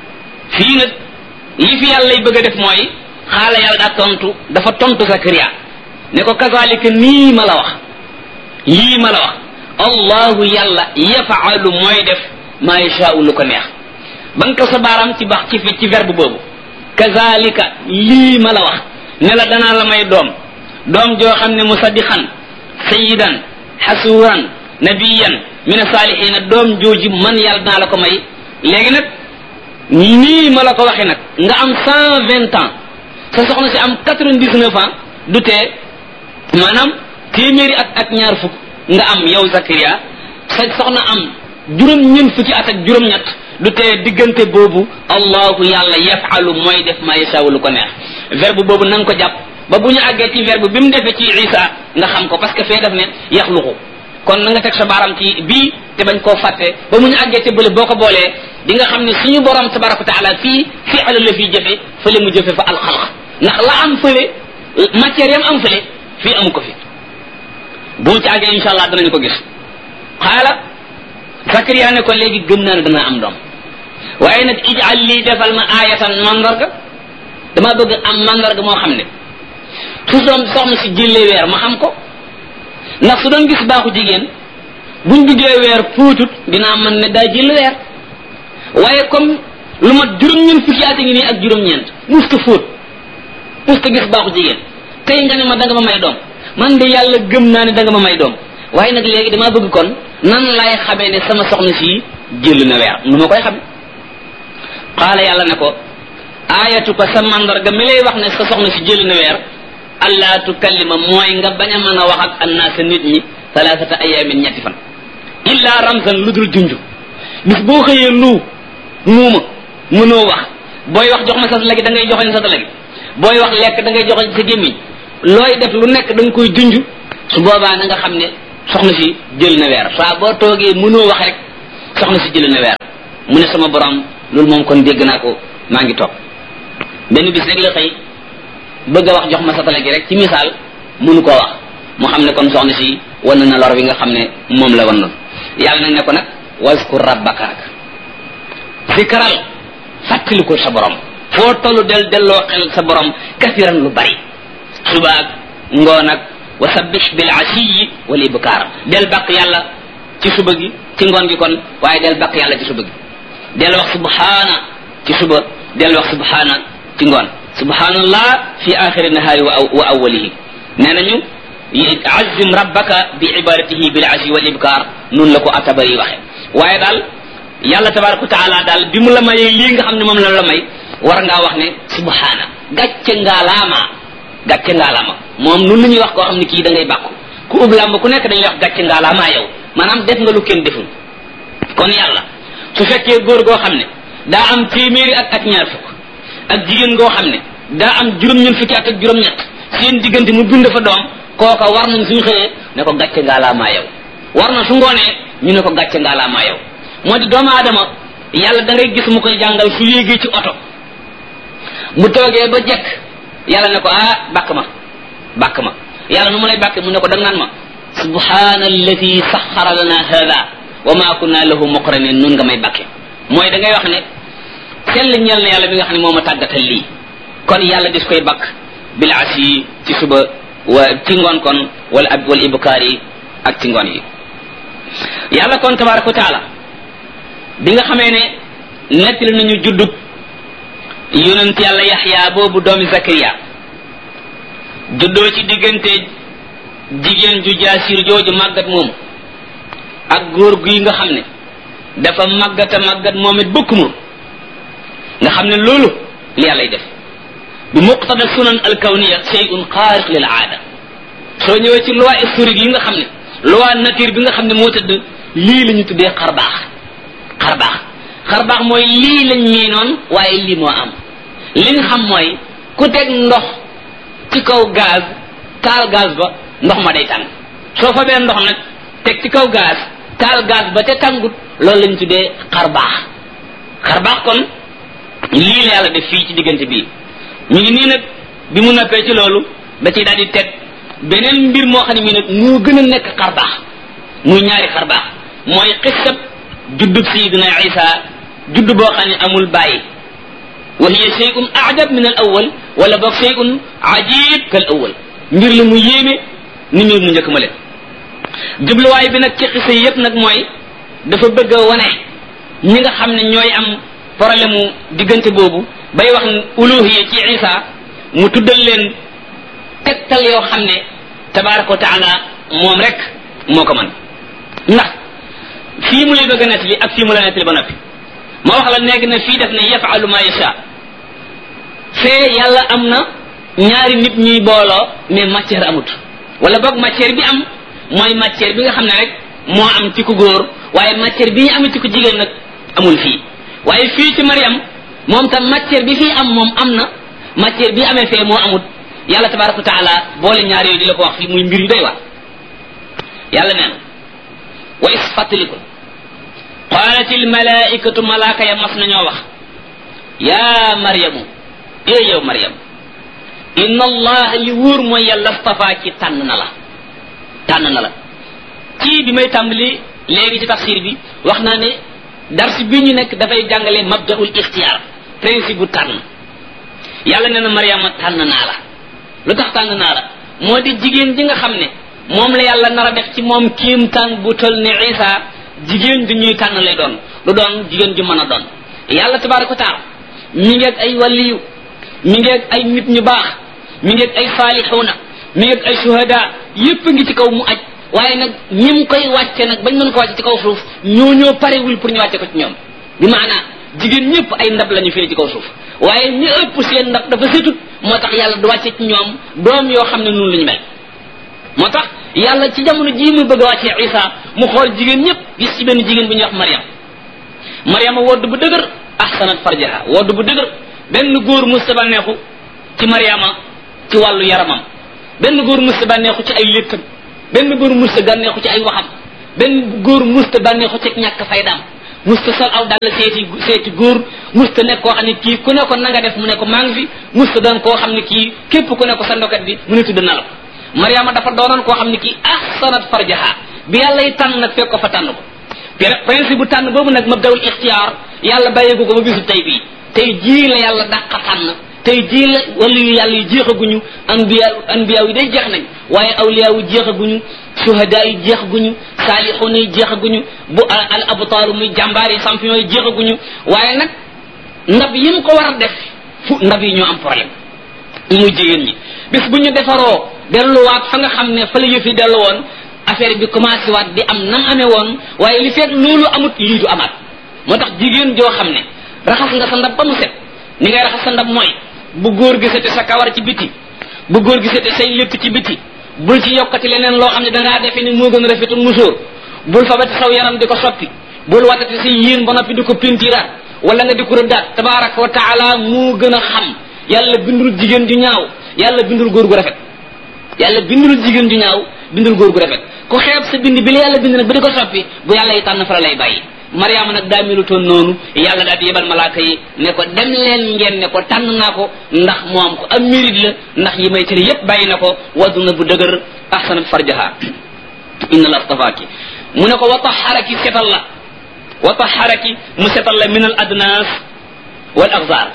li fi yàlla lay bëgg a def mooy xaala yàlla daa dafa tontu Zakariya ne ko kazalika nii ma la wax lii ma la wax allahu yàlla yafaalu mooy def maa yashaau lu ko neex banka sa baaraam ci bax ci verbe boobu kazalika lii ma la wax ne la danaa la may doom joo xam ne musaddiqan sayyidan hasuran nabiyan min asaalihina doom jooji man yàlla danaa la ko may léegi nag nii ma la ko waxee nag nga am 120 ans sa soxna si am 99 ans du tee maanaam téeméeri at ak ñaar fukk nga am yow Zakariya sa soxna am juróom-ñeent fukki at ak juróom-ñett du tee diggante boobu allahu yàlla yafalu mooy def ma yasaawu lu ko neex verbe boobu na nga ko jàpp ba bu ñu àggee ci verbe bi mu defee ci Isa nga xam ko parce que fee def ne yaxluqu kon na nga teg sa baaram ci bii te bañ koo fàtte ba mu ñu àggee ci bële boo ko boolee di nga xam ne suñu borom tabaraka wa taala fii fi'lu la fii jëfe fële mu jëfe fa alxalq ndax la am fële matière yam am fële fii amu ko fi bu mu ci àggee insha allah danañu ko gis xaala Zakariya ne ko léegi gëm naa ne danaa am doom waaye nag ij'al lii defal ma aayatan mandarga dama bëgg am mandarga moo xam ne su doom soxna si jëlee weer ma xam ko ndax su doon gis baaxu jigéen buñ duggee weer fuutut dinaa mën ne daa jël weer waaye comme lu mat juróom-ñeent fukki at ngi nii ak juróom-ñeent musta fóot musta gis baaxu jigéen tey nga ne ma danga ma may doom man de yàlla gëm naa ne danga ma may doom waaye nag léegi damaa bëgg kon nan laay xamee ne sama soxna si jël na weer nu ma koy xame qaala yàlla ne ko aayatu ko sa mandarga mi lay wax ne sa soxna si jël na weer allaa tukallima mooy nga bañ a mën a wax ak annaasa nit ñi talaatata ayaamin ñetti fan illa ramzan lu dul junj bis boo xëyee muuma mënoo wax booy wax jox ma sa lagi da ngay joxoñ sa lagi booy wax lekk da ngay joxoñ sa gémmiñ looy def lu nekk da nga koy junj su boobaa na nga xam ne soxna si jël na weer saa boo toogee mënoo wax rek soxna si jël na weer mu ne sama borom loolu moom kon dégg naa ko maa ngi toog benn bis rek la xëy bëgg a wax jox ma satala gi rek ci misaal mënu koo wax mu xam ne kon soxna si wan na lor bi nga xam ne moom la wan noonu yàlla nag ne ko nag wazkur rabbaka nag zikral fàttali ko sa borom foo tollu delloo xel sa borom kasiran lu bari suba ak ngoon ak wa sabbih bil asiyi wal ibkar del bàq yàlla ci suba gi ci ngoon gi kon waaye del bàq yàlla ci suba gi del wax subhana ci suba del wax subhana ci ngoon subhanallah fi axiri nahari wa awwalihi nee nañu azim rabbaka bi ibadatihi bil asi wal ibkar noonu la ko atabari waxe waaye daal yàlla tabaraka wa taala daal bi mu la mayee lii nga xam ne moom la may war ngaa wax ne subhana gàcce ngaalaama moom nun la ñuy wax koo xam ne kii da ngay bàkku ku ub làmb ku nekk dañuy wax gàcce ngaalaama yow maanaam def nga lu kenn deful kon yàlla su fekkee góor goo xam ne daa am téeméeri ak ñaar fukk ak jigéen goo xam ne daa am juróom-ñeent fukki at ak juróom-ñett seen diggante mu bind fa doom kooka war nañ suñu xëyee ne ko gàcce ngaalaama yow war na su ngoonee ñu ne ko gàcce ngaalaama yow moo di doomu aadama yàlla da ngay gis mu koy jàngal su yéegee ci oto mu toogee ba jekk yàlla ne ko bàkk ma yàlla nu ma lay bàkke mu ne ko dang naan ma subhana allati saxara lana hada wa ma kunna lahu muqrinin nun nga may bàkke mooy da ngay wax ne sell ñeel na yàlla bi nga xam ne moo ma tàggatal lii kon yàlla dis koy bàkk bil asi ci suba wa ci ngoon kon wal ibkaar yi ak ci ngoon yi yàlla kon tabaraka wa taala bi nga xamee ne nettali nañu juddub yonent yàlla yaxya boobu doomi zakariya juddoo ci diggante jigéen ju jaasir jooju màggat moomu ak góor gi nga xam ne dafa màggat moom it bukk mu nga xam ne loolu li yàllay def bi muqtada sunan alkawniya shay'un xaariq lil aada soo ñëwee ci loi historique yi nga xam ne loi nature bi nga xam ne moo tëdd lii la ñu tuddee xarbaax mooy lii lañ miinoon waaye lii moo am li nga xam mooy ku teg ndox ci kaw gaz taal gaz ba ndox ma day tàng soo fa bee ndox nag teg ci kaw gaz taal gaz ba te tàngut loolu lañ tuddee xarbaax kon lii la yàlla def fii ci diggante bii ñu ngi nii nag bi mu noppee ci loolu da ciy daal di teg beneen mbir moo xam ne mii nag moo gën a nekk xarbaax muy ñaari xarbaax mooy xissab juddub sayidina isa judd boo xam ne amul bàyyi wa hiya shay'un a'jab min al awwal wala boog shay'un ajib kal awwal mbir la mu yéeme ni mbir mu njëkk ma leen jubluwaay bi nag ci xisa yépp nag mooy dafa bëgg a wane ñi nga xam ne ñooy am problème mu diggante boobu bay wax uluhiya ci isa mu tuddal leen tegtal yoo xam ne tabaraka wa taala moom rek moo ko mën ndax fii mu lay bëgg a nettali ak fii mu la nettali ba noppi ma wax la nekk ne fii def ne yafalu ma yasha fee yàlla am na ñaari nit ñuy booloo mais matière amut wala boog matière bi am mooy matière bi nga xam ne rek moo am ci ku góor waaye matière bi ñu amee ci ku jigéen nag amul fii waaye fii ci Mariam moom tam matière bi fii am moom am na matière bi amee fee moo amut yàlla tabaraka wa taala boole ñaar yooyu di la ko wax fii muy mbir yu doy waar yàlla nee na wa is fàttalikul qalat il malaikatu malaaka ya mas nañoo wax ya maryamu yow Maryam inna allah li wóor mooy yàlla stafa ci tànn na la ci bi may tàmbali léegi ci tafsir bi wax naa ne dars bi ñu nekk dafay jàngale mabdaul ixtiyaar principe bu tànn yàlla nee na Maryama tànn naa la lu tax tànn naa la moo di jigéen ji nga xam ne moom la yàlla nar a def ci moom kiimtaan bu tol ne Isa jigéen ju ñuy tànn lay doon lu doon jigéen ju mën a doon yàlla tabaraka wa taala mi ngeeg ay waliyu mi ngeeg ay nit ñu baax mi ngeeg ay saalixuuna mi ngeeg ay shuhada yépp ngi ci kaw mu aj waaye nag ñim koy wàcce nag bañ mën ko wàcce ci kaw suuf ñoo parewul pour ñu wàcce ko ci ñoom bi maanaa jigéen ñëpp ay ndab lañu fii ci kaw suuf waaye ñu ëpp seen ndab dafa setut moo tax yàlla du wàcce ci ñoom doom yoo xam ne noonu la ñu mel moo tax yàlla ci jamono jii muy bëgg a wàccee Isa mu xool jigéen ñëpp gis ci benn jigéen bu ñuy wax Maryama wodd bu dëgër ahsanat farjaha wodd bu dëgër benn góor musta bànneexu ci Maryama ci wàllu yaramam benn góor musta bànneexu ci ay léttam benn góor musta bànneexu ci ay waxam benn góor musta bànneexu ci ñàkk faydaam musta sol aw dal seeti góor musta nekk koo xam ne kii ku ne ko na nga def mu ne ko maa ngi fi musta doon koo xam ne kii képp ku ne ko sa ndokat bi mu ne tudd na la ko Mariama dafa doonoon koo xam ne kii ahsanat farjaha bi yàlla yi tànn nag fekk ko fa tànn ko principe bu tànn boobu nag mabdawul ixtiyaar yàlla bàyyeeku ko ba bisu tey bii tey jii la yàlla dàqa tànn tey jii la wala yu yàlla yi jeexaguñu anbiya yi day jeex nañ waaye awliya yi jeexaguñu suhada yi jeexaguñu saalixuuna yi jeexaguñu bu al abtaaru muy jàmbaar yi champion yi jeexaguñu waaye nag ndab yi mu ko war a def fu ndab yi ñoo am problème muy jigéen ñi bis bu ñu defaroo delluwaat fa nga xam ne fa la yëf yi dellu woon affaire bi commencé waat di am nam amee woon waaye li fekk loolu amut lii du amaat moo tax jigéen joo xam ne raxas nga sa ndab ba mu set ni ngay raxas sa ndab mooy bu góor gisate sa kawar ci biti bu góor gisate say lépp ci biti bul ci yokkati leneen loo xam ne dangaa defe ni moo gën a rafetu musóor bul fabati saw yaram di ko soppi bul watati say yéen ba noppi di ko pintiraat wala nga di ko rëddaat tabaraka wa taala moo gën a xam yàlla bindul jigéen ju ñaaw yàlla bindul góor gu rafet yàlla bindul jigéen ju ñaaw bindul góor gu rafet ku xeeb sa bind bi la yàlla bind nag ba di ko soppi bu yàlla yi tànn fa la lay bàyyi Mariama nag daa melutoon noonu yàlla daal di yebal malaaka yi ne ko dem leen ngeen ne ko tànn naa ko ndax moom ko am mérite la ndax yi may tëri yépp bàyyi na ko waddu na bu dëgër ahsanat farjaha inna la astafaaki mu ne ko wa taharaki setal la wa taharaki mu setal la min al adnas wal axzar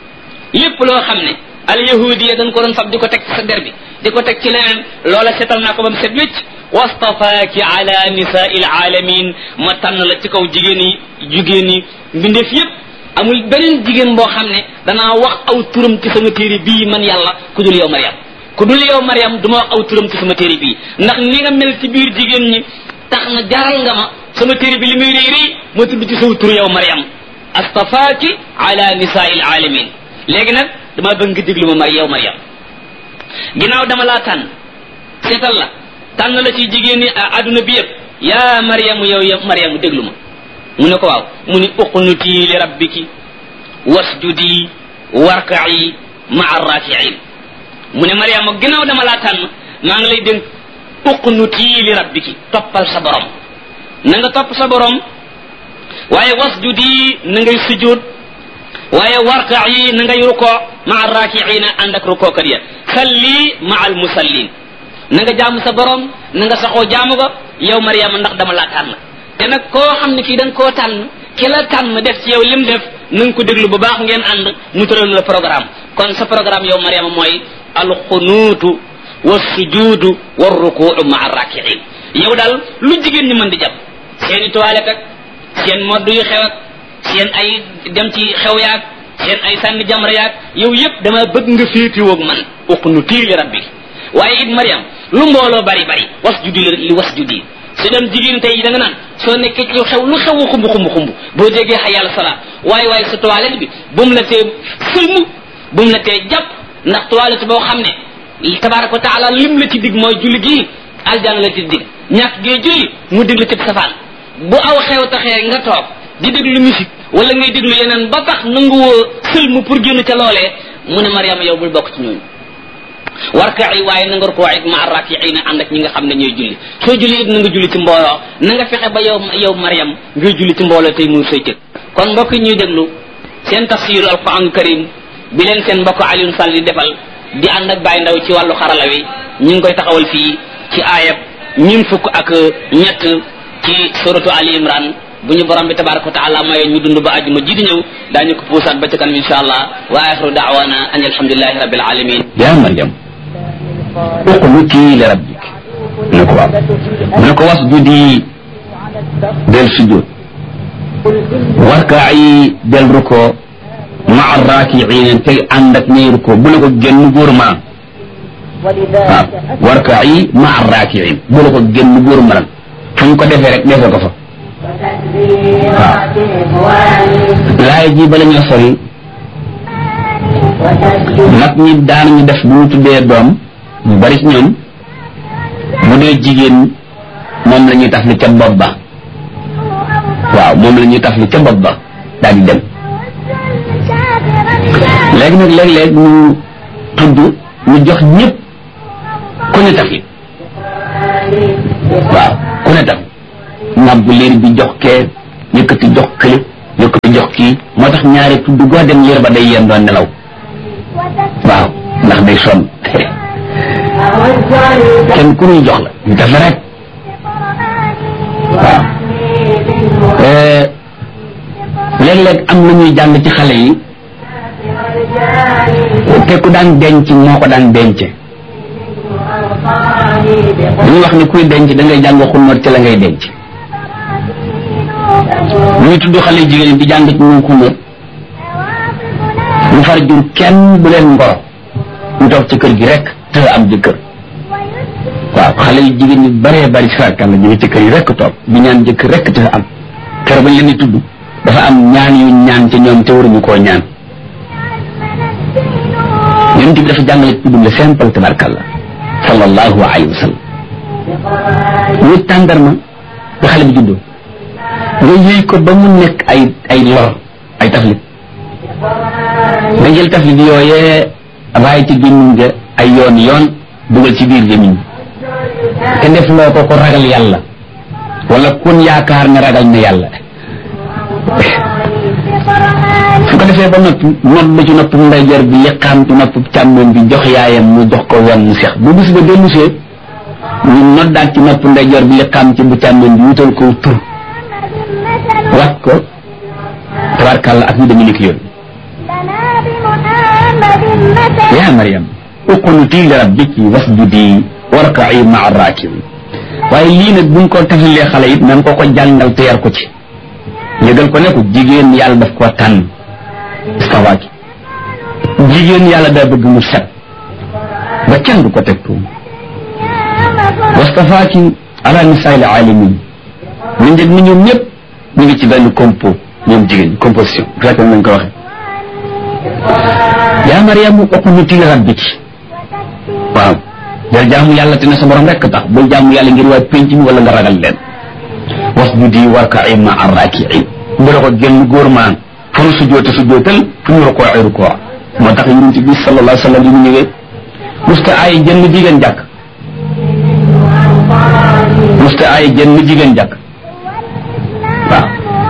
lépp loo xam ne al yahudiya dañ ko doon fab di ko teg ci sa der bi di ko teg ci leneen loola setal naa ko ba mu set wécc wastafaaki ala nisaai alaalamin ma tànn la ci kaw jigéen yi mbindeef yépp amul beneen jigéen boo xam ne danaa wax aw turam ci sama téere bii man yàlla ku dul yow Mariam ku dul yow Mariam du ma wax aw turam ci sama téere bii ndax ni nga mel ci biir jigéen ñi tax na jaral nga ma sama téere bi li muy rëy rëy ma tudd ci saw tur yow Mariam astafaaki ala nisaai alaalamin léegi nag dama bëgg nga déglu ma yow Mariam ginnaaw dama laa tànn seetal la tànn la ci jigéen ñi adduna bi yëpp yaa Mariamu yow Mariamu déglu ma mu ne ko waaw mu ni uqnuti li rabbiki wasjudi warka'i ma'a raki'in mu ne Mariamu ginnaaw dama laa tànn maa ngi lay dénk uqnuti li rabbiki toppal sa borom na nga topp sa borom waaye wasjudi na ngay sujud waaye warka'i na ngay ruko ma'a raki'ina ànd ak rukookat ya salli ma'a al musallin na nga jaamu sa borom na nga saxoo jaamu ko yow Mariama ndax dama laa tànn te nag koo xam ne kii da nga koo tànn ki la tànn def ci yow lim def na nga ko déglu bu baax ngeen ànd mu tëral la programme kon sa programme yow Mariama mooy alxunuutu wa sujuudu wa rukuu maa rakiin yow daal lu jigéen ñi mën di jàpp seen i toilette ak seen modd yu xew ak seen ay dem ci xew yaag seen ay sànni jamra yaag yow yëpp dama bëgg nga féetiwoog man uqnutii li rabbi waaye it Mariam lu mbooloo bari bari wasjudi li wasjudi su dem jigéen tey da nga naan soo nekkee ci xew lu xew xumb boo déggee xa yàlla salaat waaye sa toilette bi bu mu la tee sëlmu bu mu la tee jàpp ndax toilette boo xam ne tabaraka wa taala lim la ci dig mooy julli gii aljana la ci dig ñàkk gee julli mu dig la ci safaan bu aw xew taxee nga toog di déglu musique wala ngay déglu yeneen ba tax nanguwoo sëlmu pour génn ca loolee mu ne Mariama yow bul bokk ci ñooñu warka'i waaye na nga rukoo it ma raki'ina ànd ak ñi nga xam ne ñooy julli soo julli it na nga julli ci mbooloo na nga fexe ba yow Mariam ngay julli ci mbooloo tey muy say cëg kon mbokk ñuy déglu seen tafsiru alquran karim bi leen seen mbokk Alioune Sall di defal di ànd ak Baye Ndaw ci wàllu xarala wi ñu ngi koy taxawal fii ci aayab 23 ci suratu Ali Imran bu ñu borom bi tabaraka wa taala maye ñu dund ba àjjuma ji di ñëw daañu ko puusaat ba ca kanam insha allah wa axiru da'wana an alhamdulillahi rabbil alamin ya Maryam uqnuti li rabbik ne ko waaw mu ne ko wasjudi del sujud warka'i del ruko ma'a raki'in tey ànd ak ñay ruko bu ne ko génn góor ma waaw warka'i ma'a raki'in bu ne ko génn góor ma fu ñu ko defee rek defee ko fa waaw laay ji bala ñoo sori mag ñi daanañu def bu ñu tuddee doom ñu bari ci ñoom bu dee jigéen moom la ñuy tafli ca bopp ba waaw moom la ñuy tafli ca bopp ba daal di dem léegi nag léeg-léeg ñu tudd ñu jox ñëpp ku ne taflit waaw ku ne taflit ngab liir bi jox kee yëkkati jox kële yëkkati jox kii moo tax ñaari tudd goo dem liir ba day yem doon nelaw waaw ndax day sonn kenn ku ñuy jox la ñu def la rek waaw léeg-léeg am na ñuy jàng ci xale yi te ku daan denc moo ko daan denc dañuy wax ni kuy denc da ngay jàng xulnoot ci la ngay denc ñuy tudd xale jigéen di jàng ci ñoom xulnoot ñu far jur kenn bu leen ngoro ñu toog ci kër gi rek te am jëkkër waaw xale yu jigéen ñi bëree bëri si fàkkal la ñu ngi ci kër yi rek toog di ñaan jëkkër rek te am kër bañ leen di tudd dafa am ñaan yu ñaan ci ñoom te waruñu koo ñaan yonent bi dafa jàngale tuddum le simple tabarkalla sallallahu alayhi wa sallam ñu tàndarma ba xale bi juddoo nga yëy ko ba mu nekk ay lor ay taflit nga jël taflit yooyee bàyyi ci gémmiñ ga ay yoon dugal ci biir gémmiñ te def loo ko ragal yàlla wala kun yaakaar ne ragal na yàlla su ko defee ba noppi nodd ci nopp ndeyjoor bi liqaam ci nopp càmmoñ bi jox yaayam mu jox ko woon mu seex bu bis ba dellusee ñu noddaat ci nopp ndeyjoor bi liqaam ci bu càmmoñ bi wutal ko tur wat ko tabarkàlla ak ñu deme ni ki yoon yaa Mariam uqnuti li rabbiki wasjudi warka'i ma'a raaki'in waaye lii nag buñ ko tafilee xale it nan ko jàngal te yar ko ci yëgal ko ne ko jigéen yàlla daf koo tànn istawaaki jigéen yàlla daa bëgg mu set ba kenn du ko teg tuum wastafaaki ala nisaa'il alamin ñu njëg ni ñoom ñëpp ñu ngi ci benn ñoom jigéen composition fekk nañ ko waxe yaa Mariam uqnuti li rabbiki waaw del jaamu yàlla te ne sa borom rekk tax bul jaamu yàlla ngir waa penc mi wala nga ragal leen wasjudi warka'i ma'a raaki'iin bu la ko génn góor maan fu nu sujootal fu ñu rukoo moo tax yonent bi sallallahu alayhi wa sallam yi mu ñëwee musta ay jënn jigéen jàkk waaw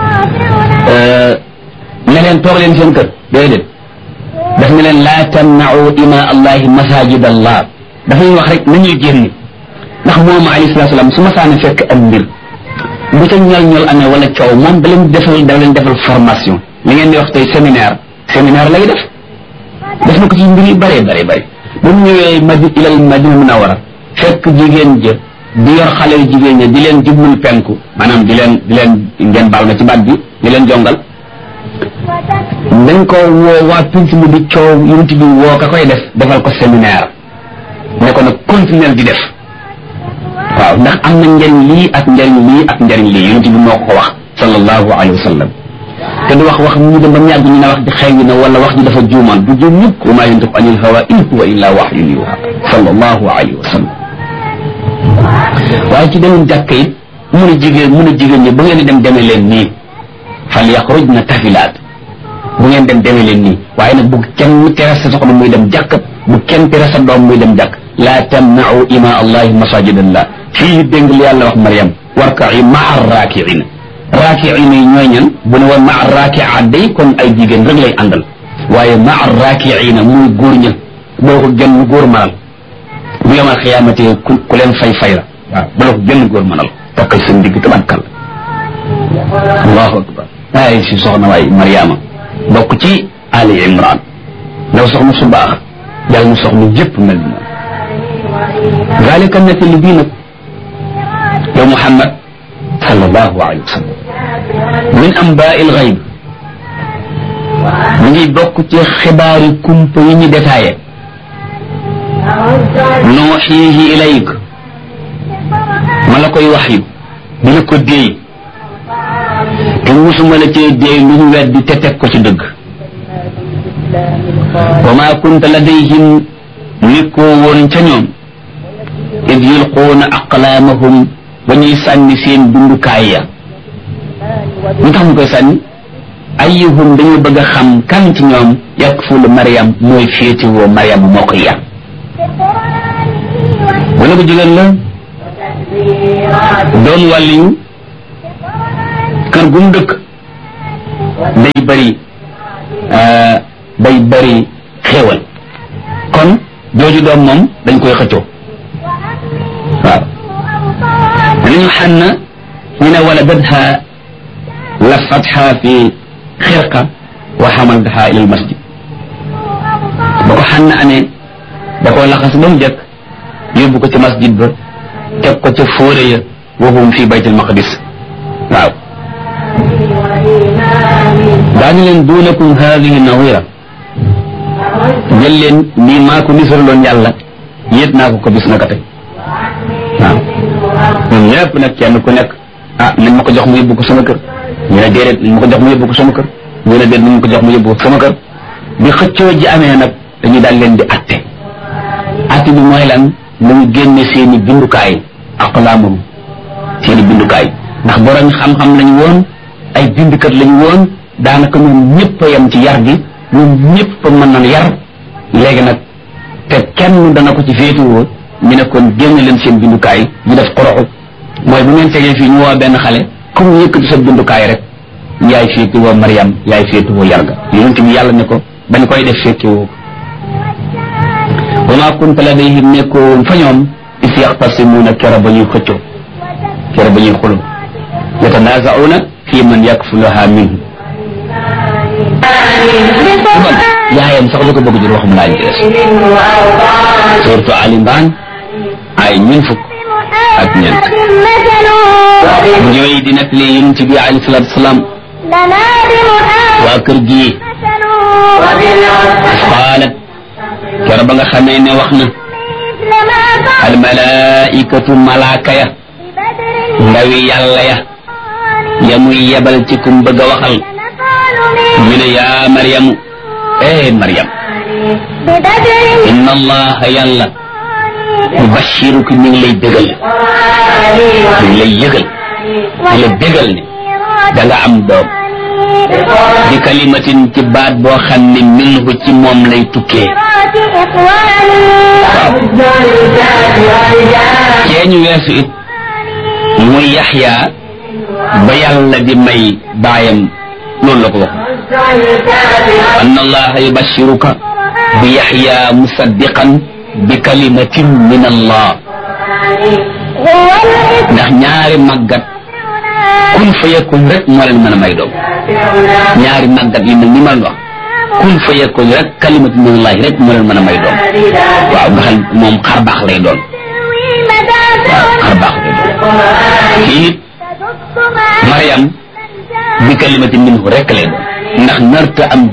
ne leen toog leen seen kër déedéet daf ne leen laa tamna'u ima allahi masajid allah dafay wax rek nañuy génn ndax moom alayhi salaatu salaam su ma saana fekk am mbir bu ca ñol amee wala coow moom da leen defal formation li ngeen di wax tey séminaire lay def na ko ci mbir yu bëree bëri ba mu ñëwee ilal madina munawara fekk jigéen jë di yor xale yu jigéen ñi di leen jublul penku maanaam di leen ngeen baal na ci baat bi di leen jongal dañ ko woo waa pinc mi di coow yonent bi woo ka koy defal ko séminaire ne ko nag continuer di def waaw ndax am na njëriñ lii ak njëriñ lii yonent bi moo ko wax sallallahu alayhi wa sallam te du wax ñu dem ba mu yàgg ñu ne wax ji xëy na wala wax ji dafa juumaan du juum mukk wa maa yantiqu anil hawa in huwa illa wahyun yuha sallallahu alayhi wa sallam waaye ci demin jàkk it mun a jigéen ñi bu ngeen di demee leen nii fal yaxrujna tafilaat bu ngeen demee leen nii waaye nag bu kenn tere sa soxna muy dem jàkk bu kenn tere sa doom muy dem jàkk laa tamna'u ima allahi masajidallah fii dégg li yàlla wax Mariam warka'i ma'a raaki'in raaki'in yi ñooy ñan bu ne woon ma'a raaki'aat day kon ay jigéen rek lay àndal waaye ma'a raaki'in muy góor ña boo ko gën góor manal bu yomal xiyaamate ku leen fay la waaw bu la ko gën góor manal takkal seen digg tabankal allahu akbar ay si soxna waay Mariama bokk ci Ali Imran ndaw soxna su baax yàlla na soxna yëpp mel ni moom zalika nettali bii nag yow Muhammad sallallahu alayhi wa sallam min amba'il ghayb mu ngi bokk ci xibaari kumpa yi ñu détaillé nuuxiihi ilayk ma la koy wax yu di la ko déey te musuma la cee déey lu ñu weddi te teg ko ci dëgg wa ma kunta ladayhim nekkoo woon ca ñoom id yulquuna aqlaamahum ba ñuy sànni seen dundukaay ya ñu tax ñu koy sànni ayyuhum dañoo bëgg a xam kan ci ñoom yakfulu Mariam mooy féetewoo Mariam moo koy yar gone bu jigéen la doon wàlliyu kër gu mu dëkk day bëri xéewal kon jooju doom moom dañ koy xëccoo waaw danañu xànn ñu ne waladatha lafatha fi xirqa wa xamaltaha ila al masjid ba ko xànn amee da koo laxas ba mu jëkk yóbbu ko ci masjid ba teg ko ca fóore ya wahum fi baytul maqdis waaw daañu leen duunakum haadihi nawira jël leen nii maa ko nisaraloon yàlla yéet naa ko bis naka tey waaw ñun ñëpp nag kenn ku nekk nañ ma ko jox mu yóbbu ko sama kër ñu ne déedéet nañ ma ko jox mu yóbbu ko sama kër ñu ne déedéet nañ ma ko jox mu yóbbu ko sama kër bi xëccoo ji amee nag dañu daal leen di atte bi mooy lan nañu génne seeni bindukaay aqlaamum seeni bindukaay ndax borom xam-xam lañu woon ay bindkat lañu woon daanaka ñoom ñëpp a yem ci yar gi ñoom ñëpp a mën na yar léegi nag te kenn dana ko ci féetuwoo ñu ne kon génne leen seen bindukaay ñu def xoroxu mooy bu ngeen tegee fii ñu woo benn xale comme ñu yëkkati sa bindukaay rek yaay féetuwoo Mariam yaay féetuwoo yarga yonent bi yàlla ne ko bañ koy def féetuwoo wa maa kunta ladayhim nekkoon fa ñoom is yaxtasimuuna kera ba ñuy xëccoo kera ba ñuy xuloo yatanaazauna fi man yakfuluha minhu yaayam sax lu ko bëgg jur waxum laaj des surtout Ali Imran ay ñun fukk ak ñeent bu ñëwee di nekk li yonent bi alayhi salaatu wasalaam waa kër gi qaalat kera ba nga xamee ne wax na al malaikatu malaaka ya ndawi yàlla ya muy yebal ci kum bëgg a waxal ñu ne yaa Maryamu Maryam inna allaha yàlla yubashiruki mi ngi lay bégal mi ngi lay yëgal mi la bégal ne da nga am doom di kalimatin ci baat boo xam ne minhu ci moom lay tukkee waaw cee ñu weesu it muy Yaxya ba yàlla di may baayam loolu la ko wax anna allaha yubashiruka bi Yaxya musaddiqan bi kalimatin min allah ndax ñaari màggat kun fa yakun rek moo leen mën a may doom ñaari màggat yi mel ni ma wax kun fa yakun rek kalimatu min allah rek moo leen mën a may doom waaw nga xam moom xar baax lay doon waaw xar baax lay doon kii it Mariam bi kalimati minhu rek lay doon ndax narta am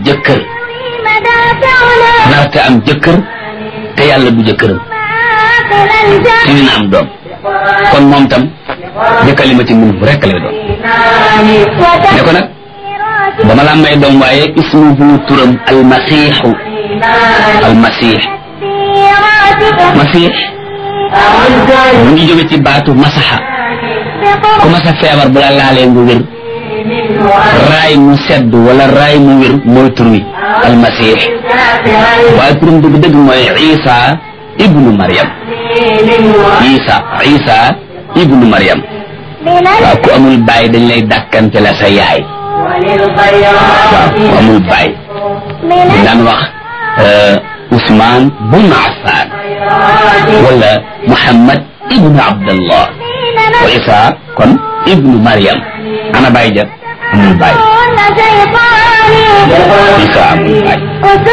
jëkkër te yàlla du jëkkëram te dina am doom kon moom tam bi kalimati minhu rek lay doon ne ko nag dama la may doom waaye ismuhu turam almasiixu almasiix masiix mu ngi jóge ci baatu masaxa ku masa feebar bu la laalee nga wér raay mu sedd wala raay mu wér mooy tur wi almasiix waaye turam dëgg-dëgg mooy Isa ibnu Maryam Isa ibnu Maryam waaw ku amul baay dañ lay dàkkante la sa yaay waaw ku amul baay dañ daan wax Ousmane bun Affan wala Muhammad ibnu Abdallah wa Isa kon ibnu Maryam ana baay ja amul baay Isa amul baay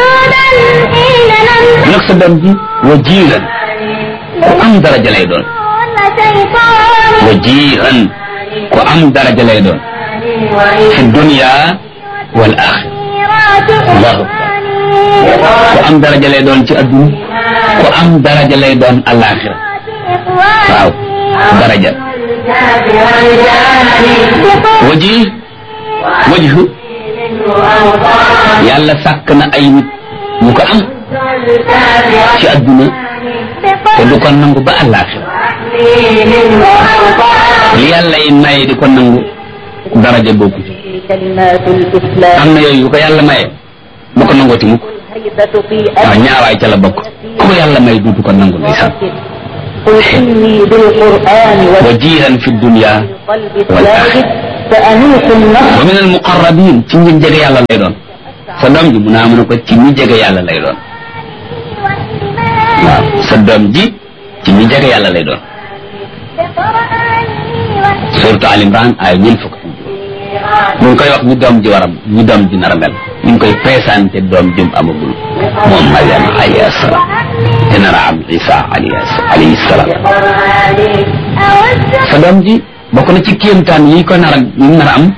nag sa doom ji wajiiran ku am daraja lay doon wajiiran ku am daraja lay doon fi dunya wal axira allahu akbar ku am daraja lay doon ci adduna ku am daraja lay doon alaxira waaw daraja wajhu yàlla sàkk na ay nit ñu ko am ci adduna te du ko nangu ba àllaaxira li yàlla yi maye di ko nangu daraja bokku ci am na yooyu yu ko yàlla maye bu ko nangooti mukk waaw ñaawaay ca la bokk ku ko yàlla may duutu ko nangu ndeysaan قل إني بالقرآن وجيها في الدنيا والآخرة ومن المقربين تنجي جاga yàlla lay doon sa doom ji mu naa mën a ko ci ñi jege yàlla lay doon waaw sa doom ji ci ñi jege yàlla lay doon surtout Al Imran ay ñeent fukk mu ngi koy wax ñu doom ji waram ñu doom ji nar a mel ñu ngi koy présenté doom jum amagul moom Mariam alayhi salaam te nar a am Isa alayhi salaam sa doom ji bokk na ci kéemtaan yi ko nar a am